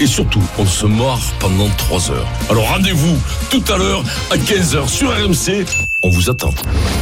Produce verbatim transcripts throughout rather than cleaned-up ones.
et surtout, on se marre pendant trois heures. Alors rendez-vous tout à l'heure à quinze heures sur R M C. On vous attend.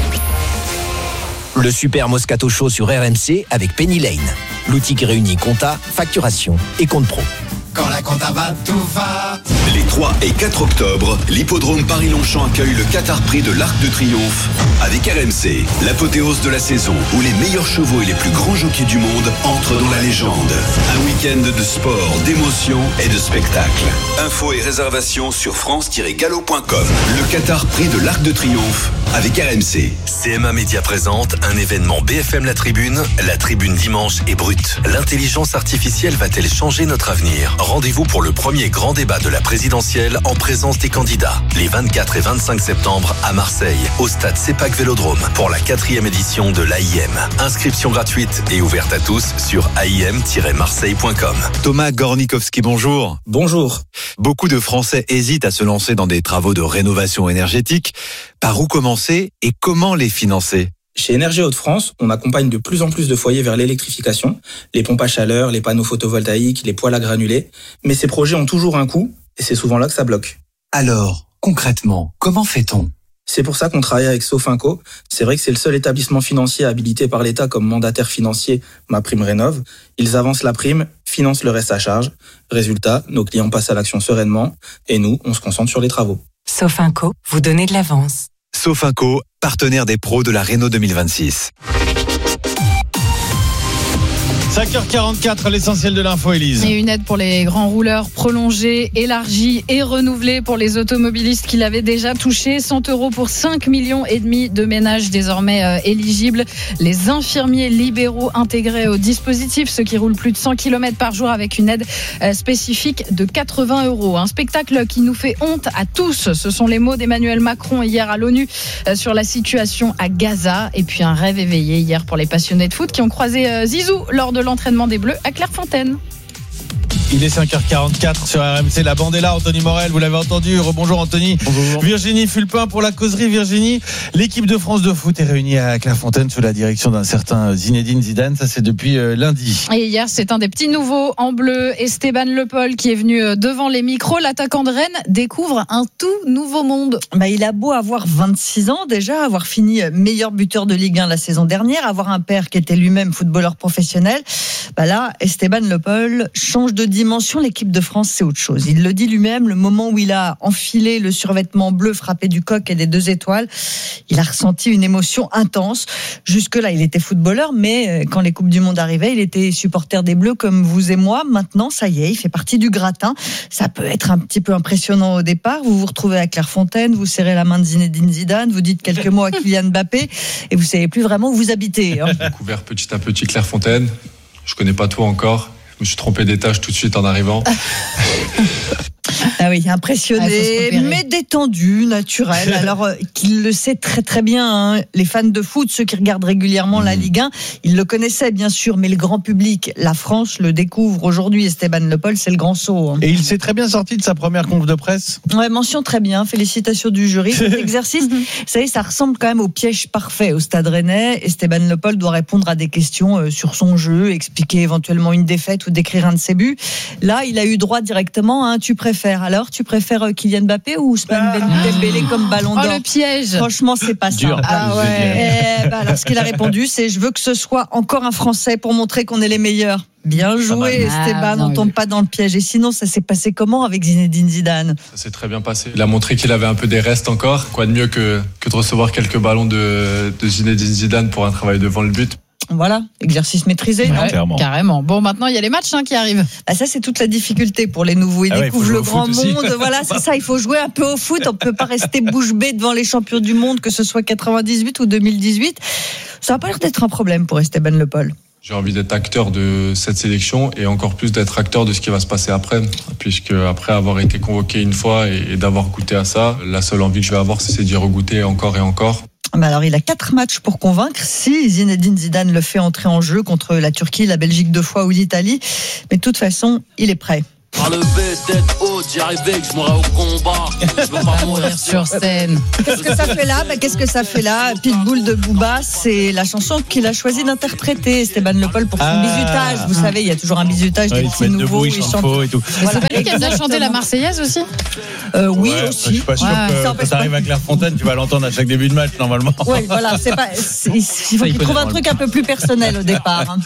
Le Super Moscato Show sur R M C avec Penny Lane. L'outil qui réunit compta, facturation et compte pro. Quand la compta va, tout va. Les trois et quatre octobre, l'hippodrome Paris-Longchamp accueille le Qatar Prix de l'Arc de Triomphe avec R M C, l'apothéose de la saison où les meilleurs chevaux et les plus grands jockeys du monde entrent dans la légende. Un week-end de sport, d'émotion et de spectacle. Infos et réservations sur france tiret galop point com. Le Qatar Prix de l'Arc de Triomphe avec R M C. C M A Média présente un événement B F M La Tribune. La Tribune dimanche est brute. L'intelligence artificielle va-t-elle changer notre avenir ? Rendez-vous pour le premier grand débat de la présidentielle en présence des candidats. Les vingt-quatre et vingt-cinq septembre à Marseille, au stade CEPAC Vélodrome, pour la quatrième édition de l'A I M. Inscription gratuite et ouverte à tous sur a i m tiret marseille point com. Thomas Gornikowski, bonjour. Bonjour. Beaucoup de Français hésitent à se lancer dans des travaux de rénovation énergétique. Par où commencer et comment les financer ? Chez Énergie Hauts-de-France, on accompagne de plus en plus de foyers vers l'électrification, les pompes à chaleur, les panneaux photovoltaïques, les poêles à granulés. Mais ces projets ont toujours un coût et c'est souvent là que ça bloque. Alors, concrètement, comment fait-on ? C'est pour ça qu'on travaille avec Sofinco. C'est vrai que c'est le seul établissement financier habilité par l'État comme mandataire financier MaPrimeRénov'. Ils avancent la prime, financent le reste à charge. Résultat, nos clients passent à l'action sereinement et nous, on se concentre sur les travaux. Sofinco, vous donnez de l'avance. Sofinco, partenaire des pros de la Renault deux mille vingt-six. cinq heures quarante-quatre, l'essentiel de l'info, Élise. Et une aide pour les grands rouleurs prolongée, élargie et renouvelée pour les automobilistes qui l'avaient déjà touché. cent euros pour cinq millions et demi de ménages désormais euh, éligibles. Les infirmiers libéraux intégrés au dispositif, ceux qui roulent plus de cent kilomètres par jour avec une aide euh, spécifique de quatre-vingts euros. Un spectacle qui nous fait honte à tous. Ce sont les mots d'Emmanuel Macron hier à l'ONU euh, sur la situation à Gaza. Et puis un rêve éveillé hier pour les passionnés de foot qui ont croisé euh, Zizou lors de l'entraînement des Bleus à Clairefontaine. Il est cinq heures quarante-quatre sur R M C. La bande est là, Anthony Morel, vous l'avez entendu. Rebonjour Anthony. Bonjour. Virginie Fulpin pour la causerie. Virginie, l'équipe de France de foot est réunie à Clairefontaine sous la direction d'un certain Zinedine Zidane. Ça, c'est depuis euh, lundi. Et hier, c'est un des petits nouveaux en bleu, Esteban Le Paul, qui est venu devant les micros. L'attaquant de Rennes découvre un tout nouveau monde. Bah, il a beau avoir vingt-six ans déjà, avoir fini meilleur buteur de Ligue un la saison dernière, avoir un père qui était lui-même footballeur professionnel. Bah là, Esteban Le Paul change de dimension. L'équipe de France, c'est autre chose. Il le dit lui-même, le moment où il a enfilé le survêtement bleu frappé du coq et des deux étoiles, il a ressenti une émotion intense. Jusque-là, il était footballeur, mais quand les Coupes du Monde arrivaient, il était supporter des Bleus comme vous et moi. Maintenant, ça y est, il fait partie du gratin. Ça peut être un petit peu impressionnant au départ. Vous vous retrouvez à Clairefontaine, vous serrez la main de Zinedine Zidane, vous dites quelques mots à Kylian Mbappé et vous savez plus vraiment où vous habitez. Hein. J'ai découvert petit à petit Clairefontaine. Je connais pas tout encore. Je me suis trompé d'étage tout de suite en arrivant. Ah oui, impressionné, ah, mais détendu, naturel. Alors euh, qu'il le sait très très bien, hein. Les fans de foot, ceux qui regardent régulièrement mmh. la Ligue un, ils le connaissaient bien sûr, mais le grand public, la France le découvre aujourd'hui. Esteban Le Paul, c'est le grand saut. Hein. Et il s'est très bien sorti de sa première conf de presse. Ouais, mention très bien, félicitations du jury. Cet exercice, vous savez, ça ressemble quand même au piège parfait au Stade Rennais. Esteban Le Paul doit répondre à des questions euh, sur son jeu, expliquer éventuellement une défaite ou décrire un de ses buts. Là, il a eu droit directement à un tu préfères. Alors, tu préfères Kylian Mbappé ou Ousmane Dembélé comme ballon d'or ? Oh, le piège. Franchement, c'est pas Dur, simple. ah ouais. Et bah, alors, ce qu'il a répondu, c'est je veux que ce soit encore un Français pour montrer qu'on est les meilleurs. Bien joué, ah, Esteban, on ne tombe pas dans le piège. Et sinon, ça s'est passé comment avec Zinedine Zidane ? Ça s'est très bien passé. Il a montré qu'il avait un peu des restes encore. Quoi de mieux que, que de recevoir quelques ballons de, de Zinedine Zidane pour un travail devant le but. Voilà, exercice maîtrisé. Ouais, carrément. carrément. Bon, maintenant, il y a les matchs hein, qui arrivent. Ah, ça, c'est toute la difficulté pour les nouveaux. Ils ah découvrent ouais, le grand monde. Voilà, c'est ça. Il faut jouer un peu au foot. On ne peut pas rester bouche bée devant les champions du monde, que ce soit quatre-vingt-dix-huit ou deux mille dix-huit. Ça n'a pas l'air d'être un problème pour Esteban Le Paul. J'ai envie d'être acteur de cette sélection et encore plus d'être acteur de ce qui va se passer après. Puisque après avoir été convoqué une fois et d'avoir goûté à ça, la seule envie que je vais avoir, c'est d'y regoûter encore et encore. Alors, il a quatre matchs pour convaincre. Si Zinedine Zidane le fait entrer en jeu contre la Turquie, la Belgique deux fois ou l'Italie. Mais de toute façon, il est prêt. Par le V, tête haute, j'y arrivais que je mourrais au combat. Je veux pas mourir sur scène. Qu'est-ce que ça fait là bah, Qu'est-ce que ça fait là Pitbull de Booba, c'est la chanson qu'il a choisi d'interpréter, Esteban Le Pol, pour son Ah. bisutage. Vous savez, il y a toujours un bisutage Ouais, des ils se petits mettent nouveaux. debout, ils chantent faux et tout. Mais c'est pas lui qui a bien chanté la Marseillaise aussi euh, Oui, Ouais, aussi. Je suis pas sûr Ouais. que Ça quand empêche t'arrives pas. à Clairefontaine, tu vas l'entendre à chaque début de match normalement. Oui, voilà, c'est pas. c'est- il faut Ça, il qu'il trouve connaît un truc un peu plus personnel au départ. hein.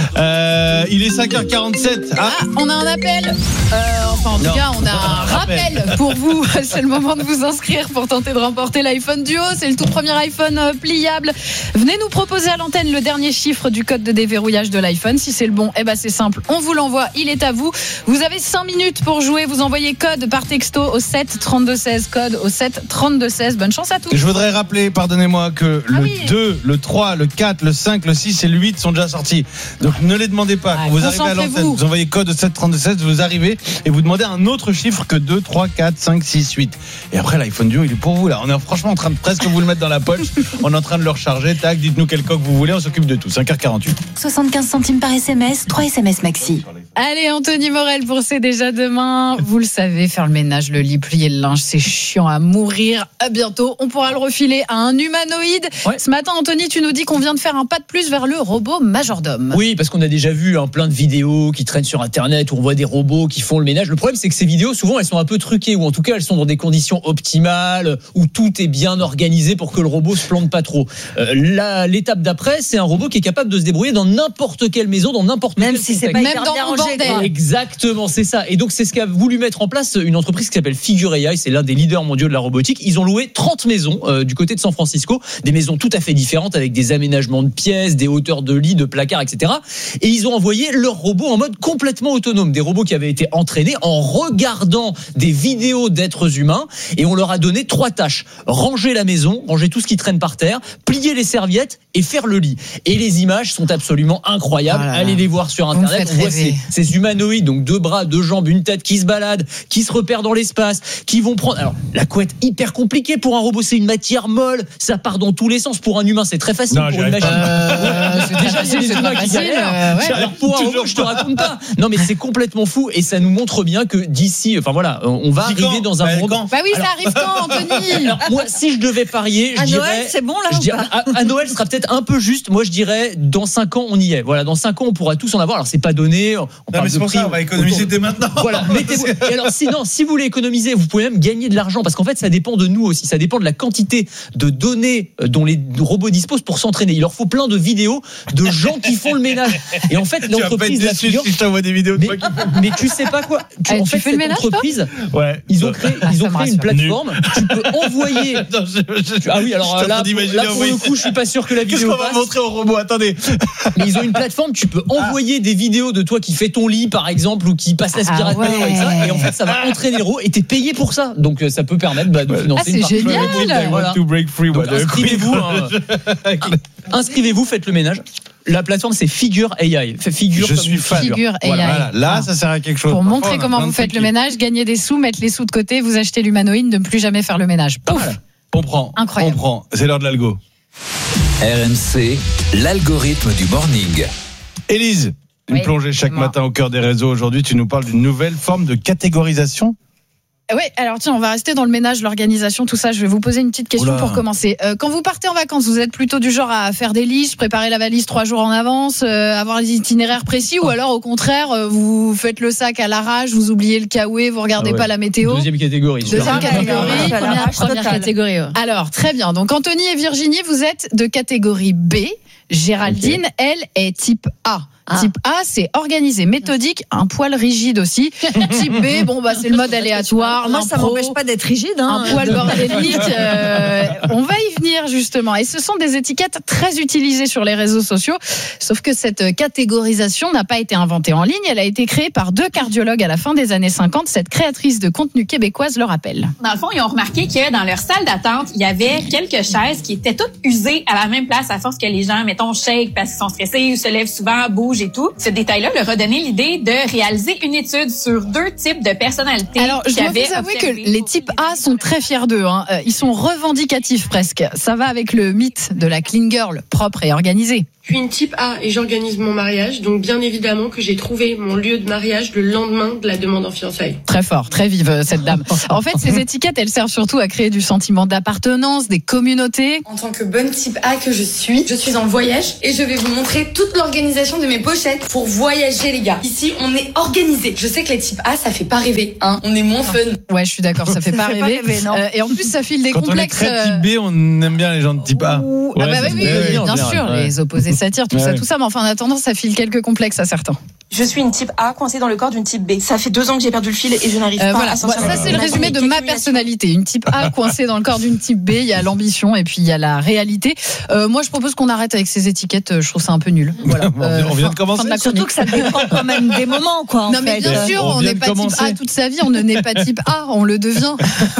Euh, il est cinq heures quarante-sept. Ah, Ah, on a un appel. Euh, enfin, en tout Non. cas, on a un rappel pour vous. C'est le moment de vous inscrire pour tenter de remporter l'iPhone Duo. C'est le tout premier iPhone euh, pliable. Venez nous proposer à l'antenne le dernier chiffre du code de déverrouillage de l'iPhone. Si c'est le bon, eh ben c'est simple. On vous l'envoie. Il est à vous. Vous avez cinq minutes pour jouer. Vous envoyez code par texto au sept trente-deux seize. Code au sept trente-deux seize. Bonne chance à tous. je voudrais rappeler, pardonnez-moi, que Ah le oui. deux, le trois, le quatre, le cinq, le six et le huit sont déjà sortis. Donc ne les demandez pas. Ah, Quand vous arrivez à concentrez-vous. l'antenne, vous envoyez code au sept trente-deux seize, vous arrivez et vous demandez un autre chiffre que deux, trois, quatre, cinq, six, huit. Et après, l'iPhone Duo, il est pour vous là. On est franchement en train de presque vous le mettre dans la poche. On est en train de le recharger. Tac, dites-nous quel coq vous voulez. On s'occupe de tout. cinq heures quarante-huit. soixante-quinze centimes par S M S, trois S M S maxi. Allez, Anthony Morel pour C'est déjà demain. Vous le savez, faire le ménage, le lit, plier le linge, c'est chiant à mourir. À bientôt, on pourra le refiler à un humanoïde. Ouais. Ce matin, Anthony, tu nous dis qu'on vient de faire un pas de plus vers le robot majordome. Oui, parce qu'on a déjà vu hein, plein de vidéos qui traînent sur Internet où on voit des robots qui font le ménage. Le problème, c'est que ces vidéos, souvent, elles sont un peu truquées ou en tout cas, elles sont dans des conditions optimales où tout est bien organisé pour que le robot se plante pas trop. Euh, là, l'étape d'après, c'est un robot qui est capable de se débrouiller dans n'importe quelle maison, dans n'importe Même quel si c'est contexte. pas Même hyper dans bien mon rangé, bordel. quoi. Exactement, c'est ça. Et donc, c'est ce qu'a voulu mettre en place une entreprise qui s'appelle Figure A I. C'est l'un des leaders mondiaux de la robotique. Ils ont loué trente maisons euh, du côté de San Francisco, des maisons tout à fait différentes avec des aménagements de pièces, des hauteurs de lits, de placards, et cetera. Et ils ont envoyé leurs robots en mode complètement autonome. Des robots qui avaient été entraînés en regardant des vidéos d'êtres humains. Et on leur a donné trois tâches. Ranger la maison, ranger tout ce qui traîne par terre, plier les serviettes et faire le lit. Et les images sont absolument incroyables. Oh là là. Allez les voir sur Vous me Internet. faites On voit rêver. ces, ces humanoïdes, donc deux bras, deux jambes, une tête qui se balade, qui se repèrent dans l'espace, qui vont prendre. Alors, la couette, hyper compliquée pour un robot, c'est une matière molle, ça part dans tous les sens. Pour un humain, c'est très facile. Non, pour j'y une arrive machine. Euh, c'est Déjà, très c'est les facile, humains c'est qui pas facile, galèrent. euh, ouais. Alors, pour un robot, je te raconte pas. Non, mais c'est complètement fou et ça nous montre bien que d'ici, enfin voilà, on va D'ici arriver quand dans un Bah, monde. quand Bah oui, ça Alors- arrive quand, Anthony? Alors, moi, si je devais parier, je À dirais. Noël, c'est bon là Je ou dirais, pas à, à Noël ce sera peut-être un peu juste. Moi, je dirais dans cinq ans, on y est. Voilà, dans cinq ans, on pourra tous en avoir. Alors, c'est pas donné. On Non, parle mais c'est de pour prix ça, on va économiser autour- dès maintenant. Voilà, mettez-vous. Et alors, sinon, si vous voulez économiser, vous pouvez même gagner de l'argent parce qu'en fait, ça dépend de nous aussi. Ça dépend de la quantité de données dont les robots disposent pour s'entraîner. Il leur faut plein de vidéos de gens qui font le ménage. Et en fait, Tu vas pas être l'entreprise la déçu figure. si je t'envoie des vidéos de Mais, toi qui font. mais tu sais pas quoi. Tu, Eh, en tu fait, fais le cette ménage, toi entreprise, Ouais. ils ont créé, ils ont Ça me créé une rassure. plateforme. Tu peux envoyer. Attends, je- je- Ah oui, alors je suis en là, train d'imaginer là pour envoyer- le coup, je suis pas sûr que la Qu'est-ce vidéo qu'on va passe. montrer au robot Attendez. Mais ils ont une plateforme, tu peux envoyer des vidéos de toi qui fais ton lit, par exemple, ou qui passe l'aspirateur, Ah ouais. et, ça, et en fait, ça va entraîner le robot et t'es payé pour ça. Donc, euh, ça peut permettre bah, de financer Ah, c'est une partie. génial. I want Voilà. to break free. Donc, what a inscrivez-vous, queen. hein. Inscrivez-vous, faites le ménage. La plateforme, c'est Figure A I. Fait Figure Je comme suis une fan. Figure A I. Voilà. Voilà, là, ça sert à quelque chose. Pour Parfois, montrer on a comment plein vous de faites trucs le qui- ménage, gagner des sous, mettre les sous de côté, vous achetez l'humanoïde, ne plus jamais faire le ménage. Pas Pouf. mal. On prend. Incroyable. On prend. C'est l'heure de l'algo. R M C, l'algorithme du morning. Élise, une Oui, plongée chaque c'est moi. matin au cœur des réseaux. Aujourd'hui, tu nous parles d'une nouvelle forme de catégorisation. Oui, alors tiens, on va rester dans le ménage, l'organisation, tout ça. Je vais vous poser une petite question Oula. pour commencer. Euh, quand vous partez en vacances, vous êtes plutôt du genre à faire des listes, préparer la valise trois jours en avance, euh, avoir les itinéraires précis, ou alors au contraire, euh, vous faites le sac à l'arrache, vous oubliez le caouet, vous regardez Ah ouais. pas la météo. Deuxième catégorie. Deuxième celui-là. catégorie, À première, l'arrache première totale. catégorie. ouais. Alors, très bien. Donc, Anthony et Virginie, vous êtes de catégorie B. Géraldine, elle, est type A. Ah. Type A, c'est organisé, méthodique, un poil rigide aussi. Type B, bon, bah, c'est le mode aléatoire. Moi, ça l'impro, m'empêche pas d'être rigide. Hein. un poil bordélique. euh, on va y venir justement. Et ce sont des étiquettes très utilisées sur les réseaux sociaux. Sauf que cette catégorisation n'a pas été inventée en ligne. Elle a été créée par deux cardiologues à la fin des années cinquante. Cette créatrice de contenu québécoise le rappelle. Dans le fond, ils ont remarqué que dans leur salle d'attente, il y avait quelques chaises qui étaient toutes usées à la même place à force que les gens, mettons, shake parce qu'ils sont stressés ou se lèvent souvent, bougent et tout. Ce détail-là leur a donné l'idée de réaliser une étude sur deux types de personnalités. Alors, je qui dois avaient vous avouer observé que les types A sont très fiers d'eux. Hein. Euh, Ils sont revendicatifs presque. Ça va avec le mythe de la clean girl, propre et organisée. Je suis une type A et j'organise mon mariage, donc bien évidemment que j'ai trouvé mon lieu de mariage le lendemain de la demande en fiançailles. Très fort, très vive cette dame. En fait, ces étiquettes, elles servent surtout à créer du sentiment d'appartenance, des communautés. En tant que bonne type A que je suis, je suis en voyage et je vais vous montrer toute l'organisation de mes pochettes pour voyager, les gars. Ici, on est organisé. Je sais que les types A, ça fait pas rêver, hein. On est moins fun. Ouais, je suis d'accord, ça fait pas Ça fait rêver. pas rêver, non. Euh, et en plus, ça file des Quand complexes. on est très type B, on aime bien les gens de type A. Ah bah Ouais, oui, c'est- oui, ouais, bien en général, sûr, ouais. les opposés s'attirent, tout ça, Ouais. tout ça. Mais enfin, en attendant, ça file quelques complexes à certains. Je suis une type A coincée dans le corps d'une type B. Ça fait deux ans que j'ai perdu le fil et je n'arrive Euh, pas voilà, à sortir. ça c'est le résumé de ma personnalité. Une type A coincée dans le corps d'une type B. Il y a l'ambition et puis il y a la réalité. Euh, moi, je propose qu'on arrête avec ces étiquettes. Je trouve ça un peu nul. Voilà. On vient- on vient de commencer. fin la Surtout que ça dépend quand même des moments, quoi. En non mais fait. bien sûr, On on vient n'est de pas type commencer. A toute sa vie. On ne n'est pas type A, on le devient.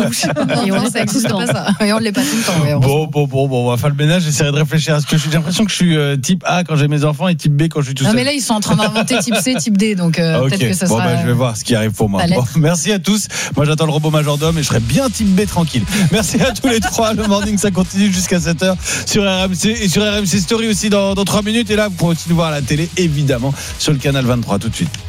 Et on ça existe pas ça. Et on l'est pas tout le temps. Ouais, Bon, bon, bon, bon, on va faire le ménage. J'essaierai de réfléchir à ce que je suis. J'ai l'impression que je suis euh, type A quand j'ai mes enfants et type B quand je suis tout non seul. mais là ils sont en train d'inventer type C, type D, donc euh, Ok, peut-être que ça bon, sera. bah, je vais voir ce qui arrive pour moi. la lettre. Bon, merci à tous. Moi, j'attends le robot majordome et je serai bien type B tranquille. Merci à tous les trois. Le morning, ça continue jusqu'à sept heures sur R M C et sur R M C Story aussi dans, dans trois minutes. Et là, vous pourrez aussi nous voir à la télé, évidemment, sur le canal vingt-trois tout de suite.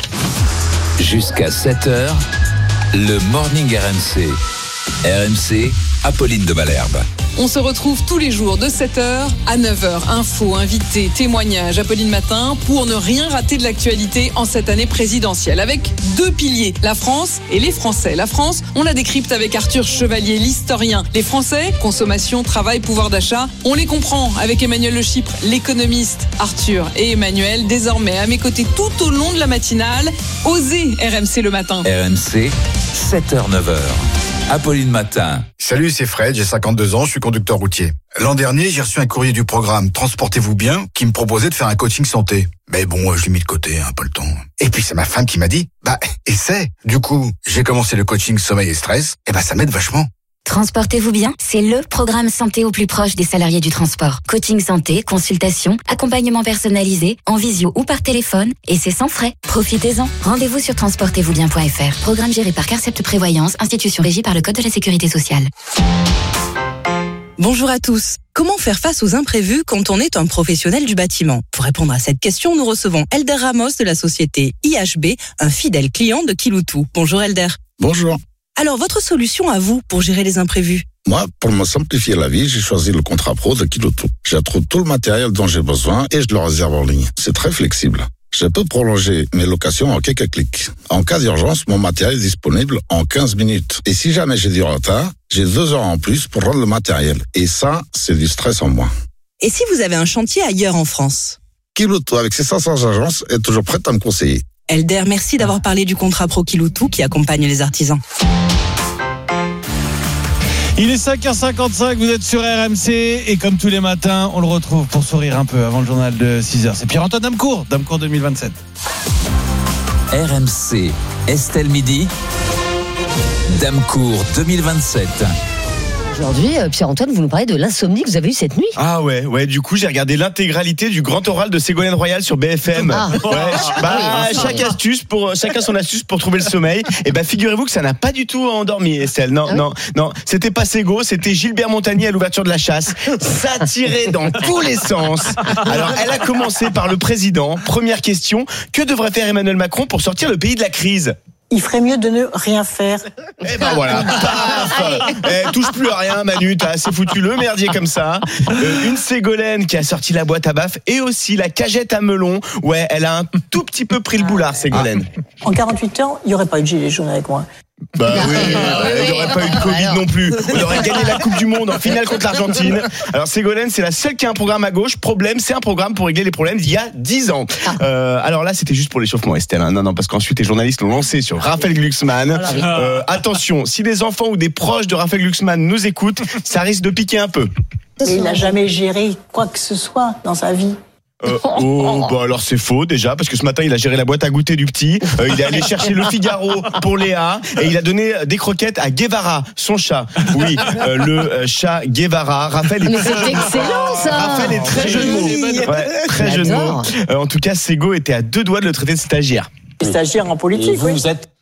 Jusqu'à sept heures, le morning R M C. R M C, Apolline de Malherbe. On se retrouve tous les jours de sept heures à neuf heures. Infos, invités, témoignages, Apolline Matin, pour ne rien rater de l'actualité en cette année présidentielle. Avec deux piliers, la France et les Français. La France, on la décrypte avec Arthur Chevalier, l'historien. Les Français, consommation, travail, pouvoir d'achat, on les comprend avec Emmanuel Le Chypre, l'économiste. Arthur et Emmanuel, désormais à mes côtés tout au long de la matinale. Osez R M C le matin. R M C, sept heures neuf heures. Apolline Matin. Salut, c'est Fred, j'ai cinquante-deux ans, je suis conducteur routier. L'an dernier, j'ai reçu un courrier du programme Transportez-vous bien qui me proposait de faire un coaching santé. Mais bon, je l'ai mis de côté, hein, pas le temps. Et puis c'est ma femme qui m'a dit, bah, essaie. Du coup, j'ai commencé le coaching sommeil et stress, et bah ça m'aide vachement. Transportez-vous bien, c'est le programme santé au plus proche des salariés du transport. Coaching santé, consultation, accompagnement personnalisé, en visio ou par téléphone, et c'est sans frais. Profitez-en. Rendez-vous sur transportez vous bien point f r. Programme géré par Carcept Prévoyance, institution régie par le Code de la Sécurité sociale. Bonjour à tous. Comment faire face aux imprévus quand on est un professionnel du bâtiment? Pour répondre à cette question, nous recevons Elder Ramos de la société I H B, un fidèle client de Kiloutou. Bonjour Elder. Bonjour. Alors, votre solution à vous pour gérer les imprévus? Moi, pour me simplifier la vie, j'ai choisi le contrat pro de Kiloutou. J'ai trouvé tout le matériel dont j'ai besoin et je le réserve en ligne. C'est très flexible. Je peux prolonger mes locations en quelques clics. En cas d'urgence, mon matériel est disponible en quinze minutes. Et si jamais j'ai du retard, j'ai deux heures en plus pour rendre le matériel. Et ça, c'est du stress en moins. Et si vous avez un chantier ailleurs en France? Kiloutou, avec ses cinq cents agences, est toujours prête à me conseiller. Elder, merci d'avoir parlé du contrat pro Kiloutou qui accompagne les artisans. Il est cinq heures cinquante-cinq, vous êtes sur R M C et comme tous les matins, on le retrouve pour sourire un peu avant le journal de six heures. C'est Pierre-Antoine Damecourt, Damecourt deux mille vingt-sept. R M C, Estelle Midi, Damecourt deux mille vingt-sept. Aujourd'hui, Pierre-Antoine, vous nous parlez de l'insomnie que vous avez eue cette nuit. Ah ouais, ouais. Du coup, j'ai regardé l'intégralité du grand oral de Ségolène Royal sur B F M. Ah. Ouais. Bah, chaque astuce pour chacun son astuce pour trouver le sommeil. Et bah, figurez-vous que ça n'a pas du tout endormi, Estelle. Non, Ah oui non, non. C'était pas Ségo, c'était Gilbert Montagnier à l'ouverture de la chasse. Ça tirait dans tous les sens. Alors, elle a commencé par le président. Première question, que devrait faire Emmanuel Macron pour sortir le pays de la crise? Il ferait mieux de ne rien faire. Eh ben voilà, paf. Eh, touche plus à rien, Manu, t'as assez foutu le merdier comme ça. Euh, une Ségolène qui a sorti la boîte à baffes et aussi la cagette à melon. Ouais, elle a un tout petit peu pris le boulard, Ségolène. En quarante-huit heures, il n'y aurait pas eu de gilet jaune avec moi. Bah oui, il n'y aurait pas eu de Covid non plus. On aurait gagné la Coupe du Monde en finale contre l'Argentine. Alors Ségolène, c'est la seule qui a un programme à gauche. Problème, c'est un programme pour régler les problèmes d'il y a dix ans. Euh, alors là, c'était juste pour l'échauffement, Estelle. Hein. Non, non, parce qu'ensuite les journalistes l'ont lancé sur Raphaël Glucksmann. Euh, attention, si des enfants ou des proches de Raphaël Glucksmann nous écoutent, ça risque de piquer un peu. Et il n'a jamais géré quoi que ce soit dans sa vie. Euh, oh, bah alors c'est faux déjà, parce que ce matin il a géré la boîte à goûter du petit, euh, il est allé chercher le Figaro pour Léa, et il a donné des croquettes à Guevara, son chat. Oui, euh, le euh, chat Guevara. Raphaël est Mais très c'est jeu de mots. excellent, ça. Raphaël est très jeu de mots. Ouais, très jeu de mots. Euh, en tout cas, Ségo était à deux doigts de le traiter de stagiaire. Stagiaire en politique, vous, oui. vous êtes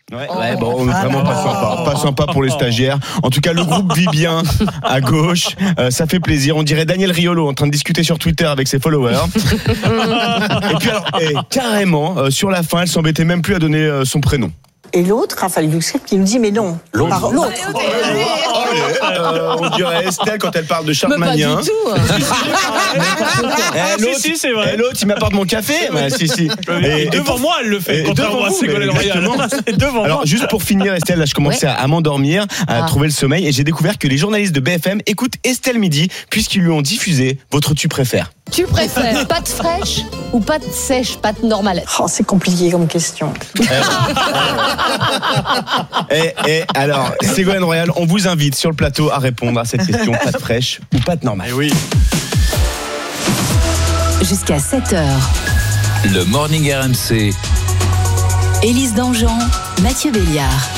Ouais, ouais, bon, vraiment pas sympa, pas sympa pour les stagiaires. En tout cas, le groupe vit bien à gauche. Euh, ça fait plaisir. On dirait Daniel Riolo en train de discuter sur Twitter avec ses followers. Et puis alors, eh, carrément, euh, sur la fin, elle s'embêtait même plus à donner euh, son prénom. Et l'autre, Raphaël Glucksmann, qui nous dit mais non. L'autre. Par l'autre. Oh, oh, euh, on dirait Estelle quand elle parle de Chartmanien. Pas du tout. Eh, l'autre, si, si, c'est vrai. Eh, l'autre, il m'apporte mon café. Bah, si, si. Et, et devant et, moi, elle le fait. Contrairement à Ségolène Royal. Devant Alors, moi. Juste pour finir, Estelle, là, je commençais ouais. à, à m'endormir, à ah. trouver le sommeil, et j'ai découvert que les journalistes de B F M écoutent Estelle Midi, puisqu'ils lui ont diffusé votre tu préfères. Tu préfères pâte fraîche ou pâte sèche, pâte normale? Oh, c'est compliqué comme question. Et, et alors, Ségolène Royal, on vous invite sur le plateau à répondre à cette question, pâte fraîche ou pâte normale? Et oui. Jusqu'à sept heures. Le Morning R M C. Élise Dangean, Mathieu Béliard.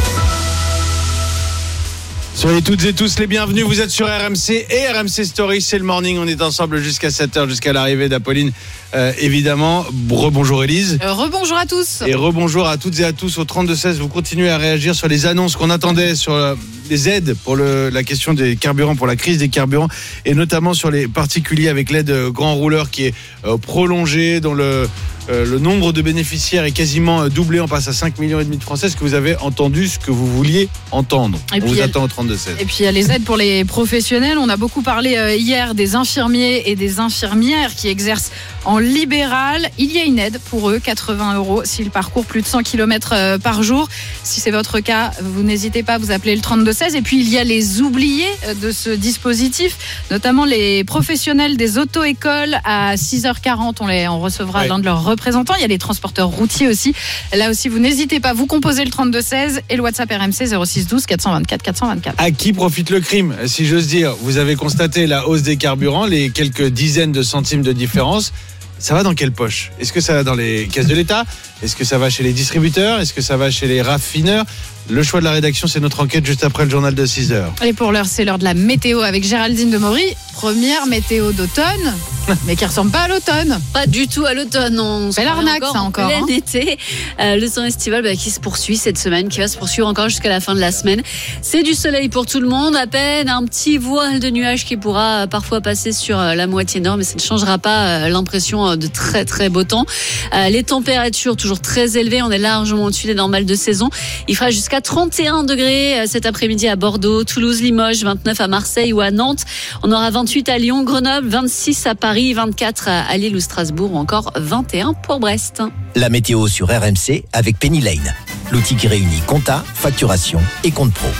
Soyez toutes et tous les bienvenus, vous êtes sur R M C et R M C Story, c'est le morning, on est ensemble jusqu'à sept heures, jusqu'à l'arrivée d'Apolline, euh, évidemment. Rebonjour Élise. Euh, rebonjour à tous. Et rebonjour à toutes et à tous au trente-deux seize, vous continuez à réagir sur les annonces qu'on attendait, sur euh, les aides pour le, la question des carburants, pour la crise des carburants, et notamment sur les particuliers avec l'aide grand rouleur qui est euh, prolongée, dont le... Euh, le nombre de bénéficiaires est quasiment doublé, on passe à cinq millions et demi de Français. Est-ce que vous avez entendu ce que vous vouliez entendre? Et On vous attend au trente-deux seize. Et puis il y a les aides pour les professionnels. On a beaucoup parlé hier des infirmiers et des infirmières qui exercent en libéral. Il y a une aide pour eux, quatre-vingts euros s'ils parcourent plus de cent kilomètres par jour. Si c'est votre cas, vous n'hésitez pas à vous appeler le trente-deux seize. Et puis il y a les oubliés de ce dispositif, notamment les professionnels des auto-écoles. À six heures quarante, on, les, on recevra ouais. l'un de leurs représentants. Il y a les transporteurs routiers aussi. Là aussi, vous n'hésitez pas. Vous composez le trente-deux seize et le WhatsApp R M C zéro six douze quatre cent vingt-quatre quatre cent vingt-quatre. À qui profite le crime, si j'ose dire? Vous avez constaté la hausse des carburants, les quelques dizaines de centimes de différence. Ça va dans quelle poche? Est-ce que ça va dans les caisses de l'État? Est-ce que ça va chez les distributeurs? Est-ce que ça va chez les raffineurs? Le choix de la rédaction, c'est notre enquête juste après le journal de six heures. Et pour l'heure, c'est l'heure de la météo avec Géraldine de Maury. Première météo d'automne, mais qui ressemble pas à l'automne. Pas du tout à l'automne. On c'est l'arnaque, ça encore. Plein hein. été. Euh, le temps estival bah, qui se poursuit cette semaine, qui va se poursuivre encore jusqu'à la fin de la semaine. C'est du soleil pour tout le monde, à peine un petit voile de nuages qui pourra parfois passer sur la moitié nord, mais ça ne changera pas l'impression de très très beau temps. Euh, les températures toujours très élevées, on est largement au-dessus des normales de saison. Il fera jusqu'à trente et un degrés cet après-midi à Bordeaux, Toulouse, Limoges, vingt-neuf à Marseille ou à Nantes. On aura vingt-huit à Lyon, Grenoble, vingt-six à Paris, vingt-quatre à Lille ou Strasbourg, ou encore vingt et un pour Brest. La météo sur R M C avec Penny Lane, l'outil qui réunit compta, facturation et compte pro.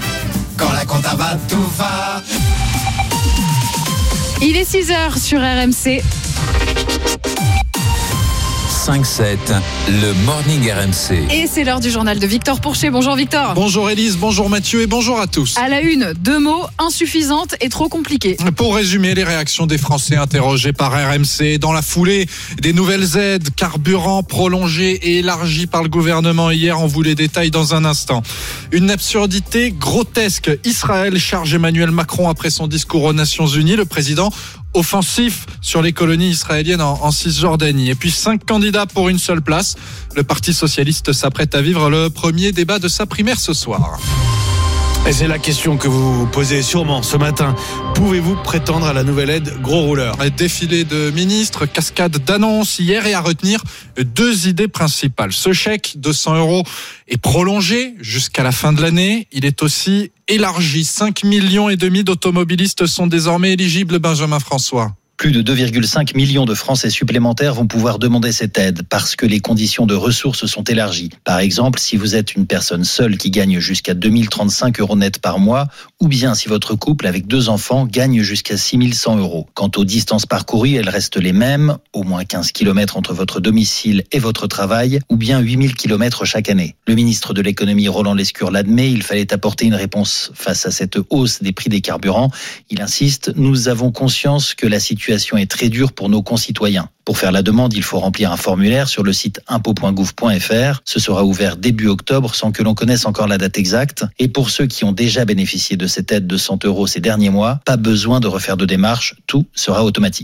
Quand la compta va, tout va. Il est six heures sur R M C. cinq sept, le Morning R M C. Et c'est l'heure du journal de Victor Pourchet. Bonjour Victor. Bonjour Élise, bonjour Mathieu et bonjour à tous. À la une, deux mots, insuffisante et trop compliqué. Pour résumer, les réactions des Français interrogés par R M C. Dans la foulée, des nouvelles aides, carburant prolongées et élargies par le gouvernement hier. On vous les détaille dans un instant. Une absurdité grotesque. Israël charge Emmanuel Macron après son discours aux Nations Unies. Le président offensif sur les colonies israéliennes en, en Cisjordanie. Et puis cinq candidats pour une seule place. Le Parti socialiste s'apprête à vivre le premier débat de sa primaire ce soir. Et c'est la question que vous vous posez sûrement ce matin. Pouvez-vous prétendre à la nouvelle aide gros rouleur? Défilé de ministres, cascade d'annonces hier et à retenir deux idées principales. Ce chèque de cent euros est prolongé jusqu'à la fin de l'année. Il est aussi élargi. cinq millions et demi d'automobilistes sont désormais éligibles, Benjamin François. Plus de deux virgule cinq millions de Français supplémentaires vont pouvoir demander cette aide parce que les conditions de ressources sont élargies. Par exemple, si vous êtes une personne seule qui gagne jusqu'à deux mille trente-cinq euros net par mois, ou bien si votre couple avec deux enfants gagne jusqu'à six mille cent euros. Quant aux distances parcourues, elles restent les mêmes, au moins quinze kilomètres entre votre domicile et votre travail, ou bien huit mille kilomètres chaque année. Le ministre de l'économie Roland Lescure l'admet, il fallait apporter une réponse face à cette hausse des prix des carburants. Il insiste, nous avons conscience que la situation est très dure pour nos concitoyens. Pour faire la demande, il faut remplir un formulaire sur le site impôt point gouv point f r. Ce sera ouvert début octobre sans que l'on connaisse encore la date exacte. Et pour ceux qui ont déjà bénéficié de cette aide de cent euros ces derniers mois, pas besoin de refaire de démarche, tout sera automatique.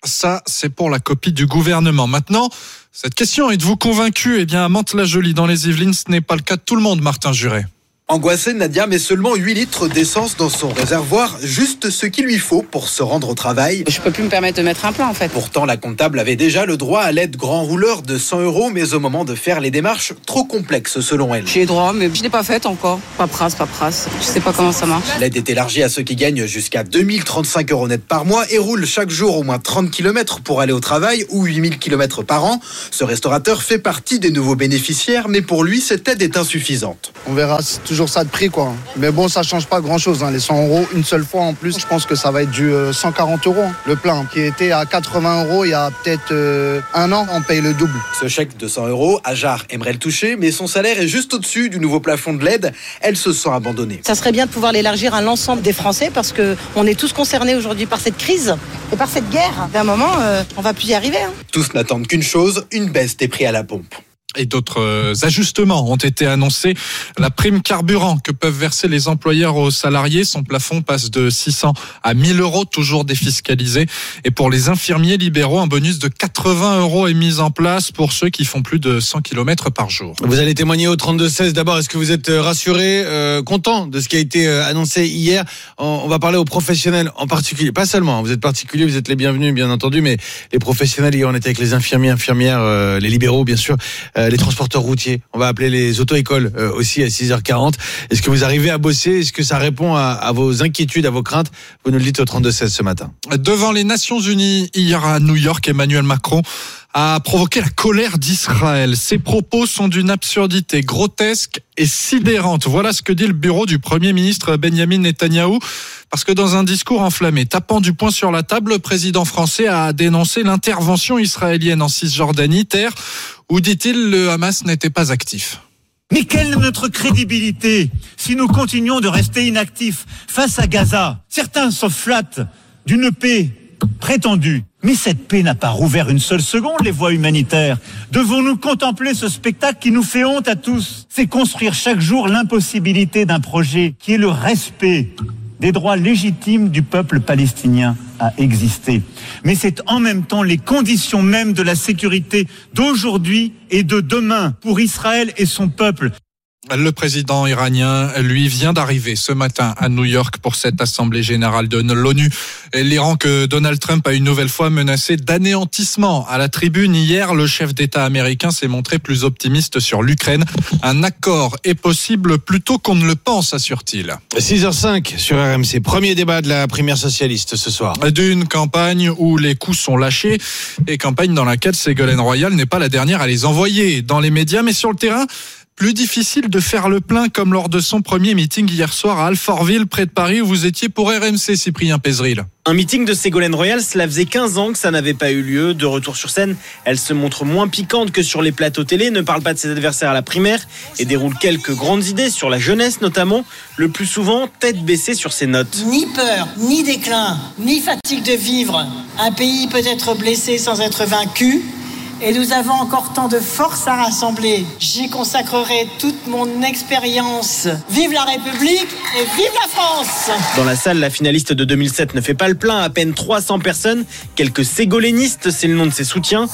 Ça, c'est pour la copie du gouvernement. Maintenant, cette question, êtes-vous convaincu ? Eh bien, à Mantes-la-Jolie, dans les Yvelines, ce n'est pas le cas de tout le monde, Martin Juret. Angoissée, Nadia met seulement huit litres d'essence dans son réservoir, juste ce qu'il lui faut pour se rendre au travail. Je peux plus me permettre de mettre un plein en fait. Pourtant, la comptable avait déjà le droit à l'aide grand rouleur de cent euros, mais au moment de faire les démarches, trop complexes selon elle. J'ai droit, mais je l'ai pas faite encore. Paperasse, paperasse. Je sais pas comment ça marche. L'aide est élargie à ceux qui gagnent jusqu'à deux mille trente-cinq euros net par mois et roulent chaque jour au moins trente kilomètres pour aller au travail ou huit mille kilomètres par an. Ce restaurateur fait partie des nouveaux bénéficiaires, mais pour lui, cette aide est insuffisante. On verra, c'est toujours ça de prix quoi. Mais bon, ça change pas grand chose. Hein. Les cent euros, une seule fois en plus, je pense que ça va être du euh, cent quarante euros. Hein. Le plein, qui était à quatre-vingts euros il y a peut-être euh, un an, on paye le double. Ce chèque de cent euros, Ajar aimerait le toucher, mais son salaire est juste au-dessus du nouveau plafond de l'aide. Elle se sent abandonnée. Ça serait bien de pouvoir l'élargir à l'ensemble des Français parce qu'on est tous concernés aujourd'hui par cette crise et par cette guerre. D'un moment, euh, on va plus y arriver. Hein. Tous n'attendent qu'une chose, une baisse des prix à la pompe. Et d'autres ajustements ont été annoncés. La prime carburant que peuvent verser les employeurs aux salariés, son plafond passe de six cents à mille euros, toujours défiscalisé. Et pour les infirmiers libéraux, un bonus de quatre-vingts euros est mis en place pour ceux qui font plus de cent kilomètres par jour. Vous allez témoigner au trente-deux seize. D'abord, est-ce que vous êtes rassuré, euh, content de ce qui a été annoncé hier ? On va parler aux professionnels en particulier, pas seulement, vous êtes particuliers, vous êtes les bienvenus bien entendu, mais les professionnels, hier on était avec les infirmiers, infirmières, euh, les libéraux bien sûr, euh, les transporteurs routiers, on va appeler les auto-écoles euh, aussi à six heures quarante. Est-ce que vous arrivez à bosser ? Est-ce que ça répond à, à vos inquiétudes, à vos craintes ? Vous nous le dites au trente-deux seize ce matin. Devant les Nations Unies, hier à New York, Emmanuel Macron a provoqué la colère d'Israël. Ses propos sont d'une absurdité grotesque et sidérante. Voilà ce que dit le bureau du Premier ministre Benjamin Netanyahou. Parce que dans un discours enflammé, tapant du poing sur la table, le président français a dénoncé l'intervention israélienne en Cisjordanie, terre où, dit-il, le Hamas n'était pas actif. Mais quelle est notre crédibilité si nous continuons de rester inactifs face à Gaza ? Certains se flattent d'une paix prétendue. Mais cette paix n'a pas rouvert une seule seconde les voies humanitaires. Devons-nous contempler ce spectacle qui nous fait honte à tous ? C'est construire chaque jour l'impossibilité d'un projet qui est le respect des droits légitimes du peuple palestinien à exister. Mais c'est en même temps les conditions mêmes de la sécurité d'aujourd'hui et de demain pour Israël et son peuple. Le président iranien, lui, vient d'arriver ce matin à New York pour cette assemblée générale de l'ONU. L'Iran que Donald Trump a une nouvelle fois menacé d'anéantissement. À la tribune hier, le chef d'État américain s'est montré plus optimiste sur l'Ukraine. Un accord est possible plus tôt qu'on ne le pense, assure-t-il. six heures cinq sur R M C. Premier débat de la primaire socialiste ce soir. D'une campagne où les coups sont lâchés et campagne dans laquelle Ségolène Royal n'est pas la dernière à les envoyer dans les médias, mais sur le terrain, plus difficile de faire le plein comme lors de son premier meeting hier soir à Alfortville, près de Paris, où vous étiez pour R M C, Cyprien Pézeril. Un meeting de Ségolène Royal, cela faisait quinze ans que ça n'avait pas eu lieu. De retour sur scène, elle se montre moins piquante que sur les plateaux télé, ne parle pas de ses adversaires à la primaire et déroule quelques grandes idées sur la jeunesse notamment, le plus souvent tête baissée sur ses notes. Ni peur, ni déclin, ni fatigue de vivre. Un pays peut être blessé sans être vaincu. Et nous avons encore tant de force à rassembler. J'y consacrerai toute mon expérience. Vive la République et vive la France! Dans la salle, la finaliste de deux mille sept ne fait pas le plein, à peine trois cents personnes. Quelques ségolénistes, c'est le nom de ses soutiens.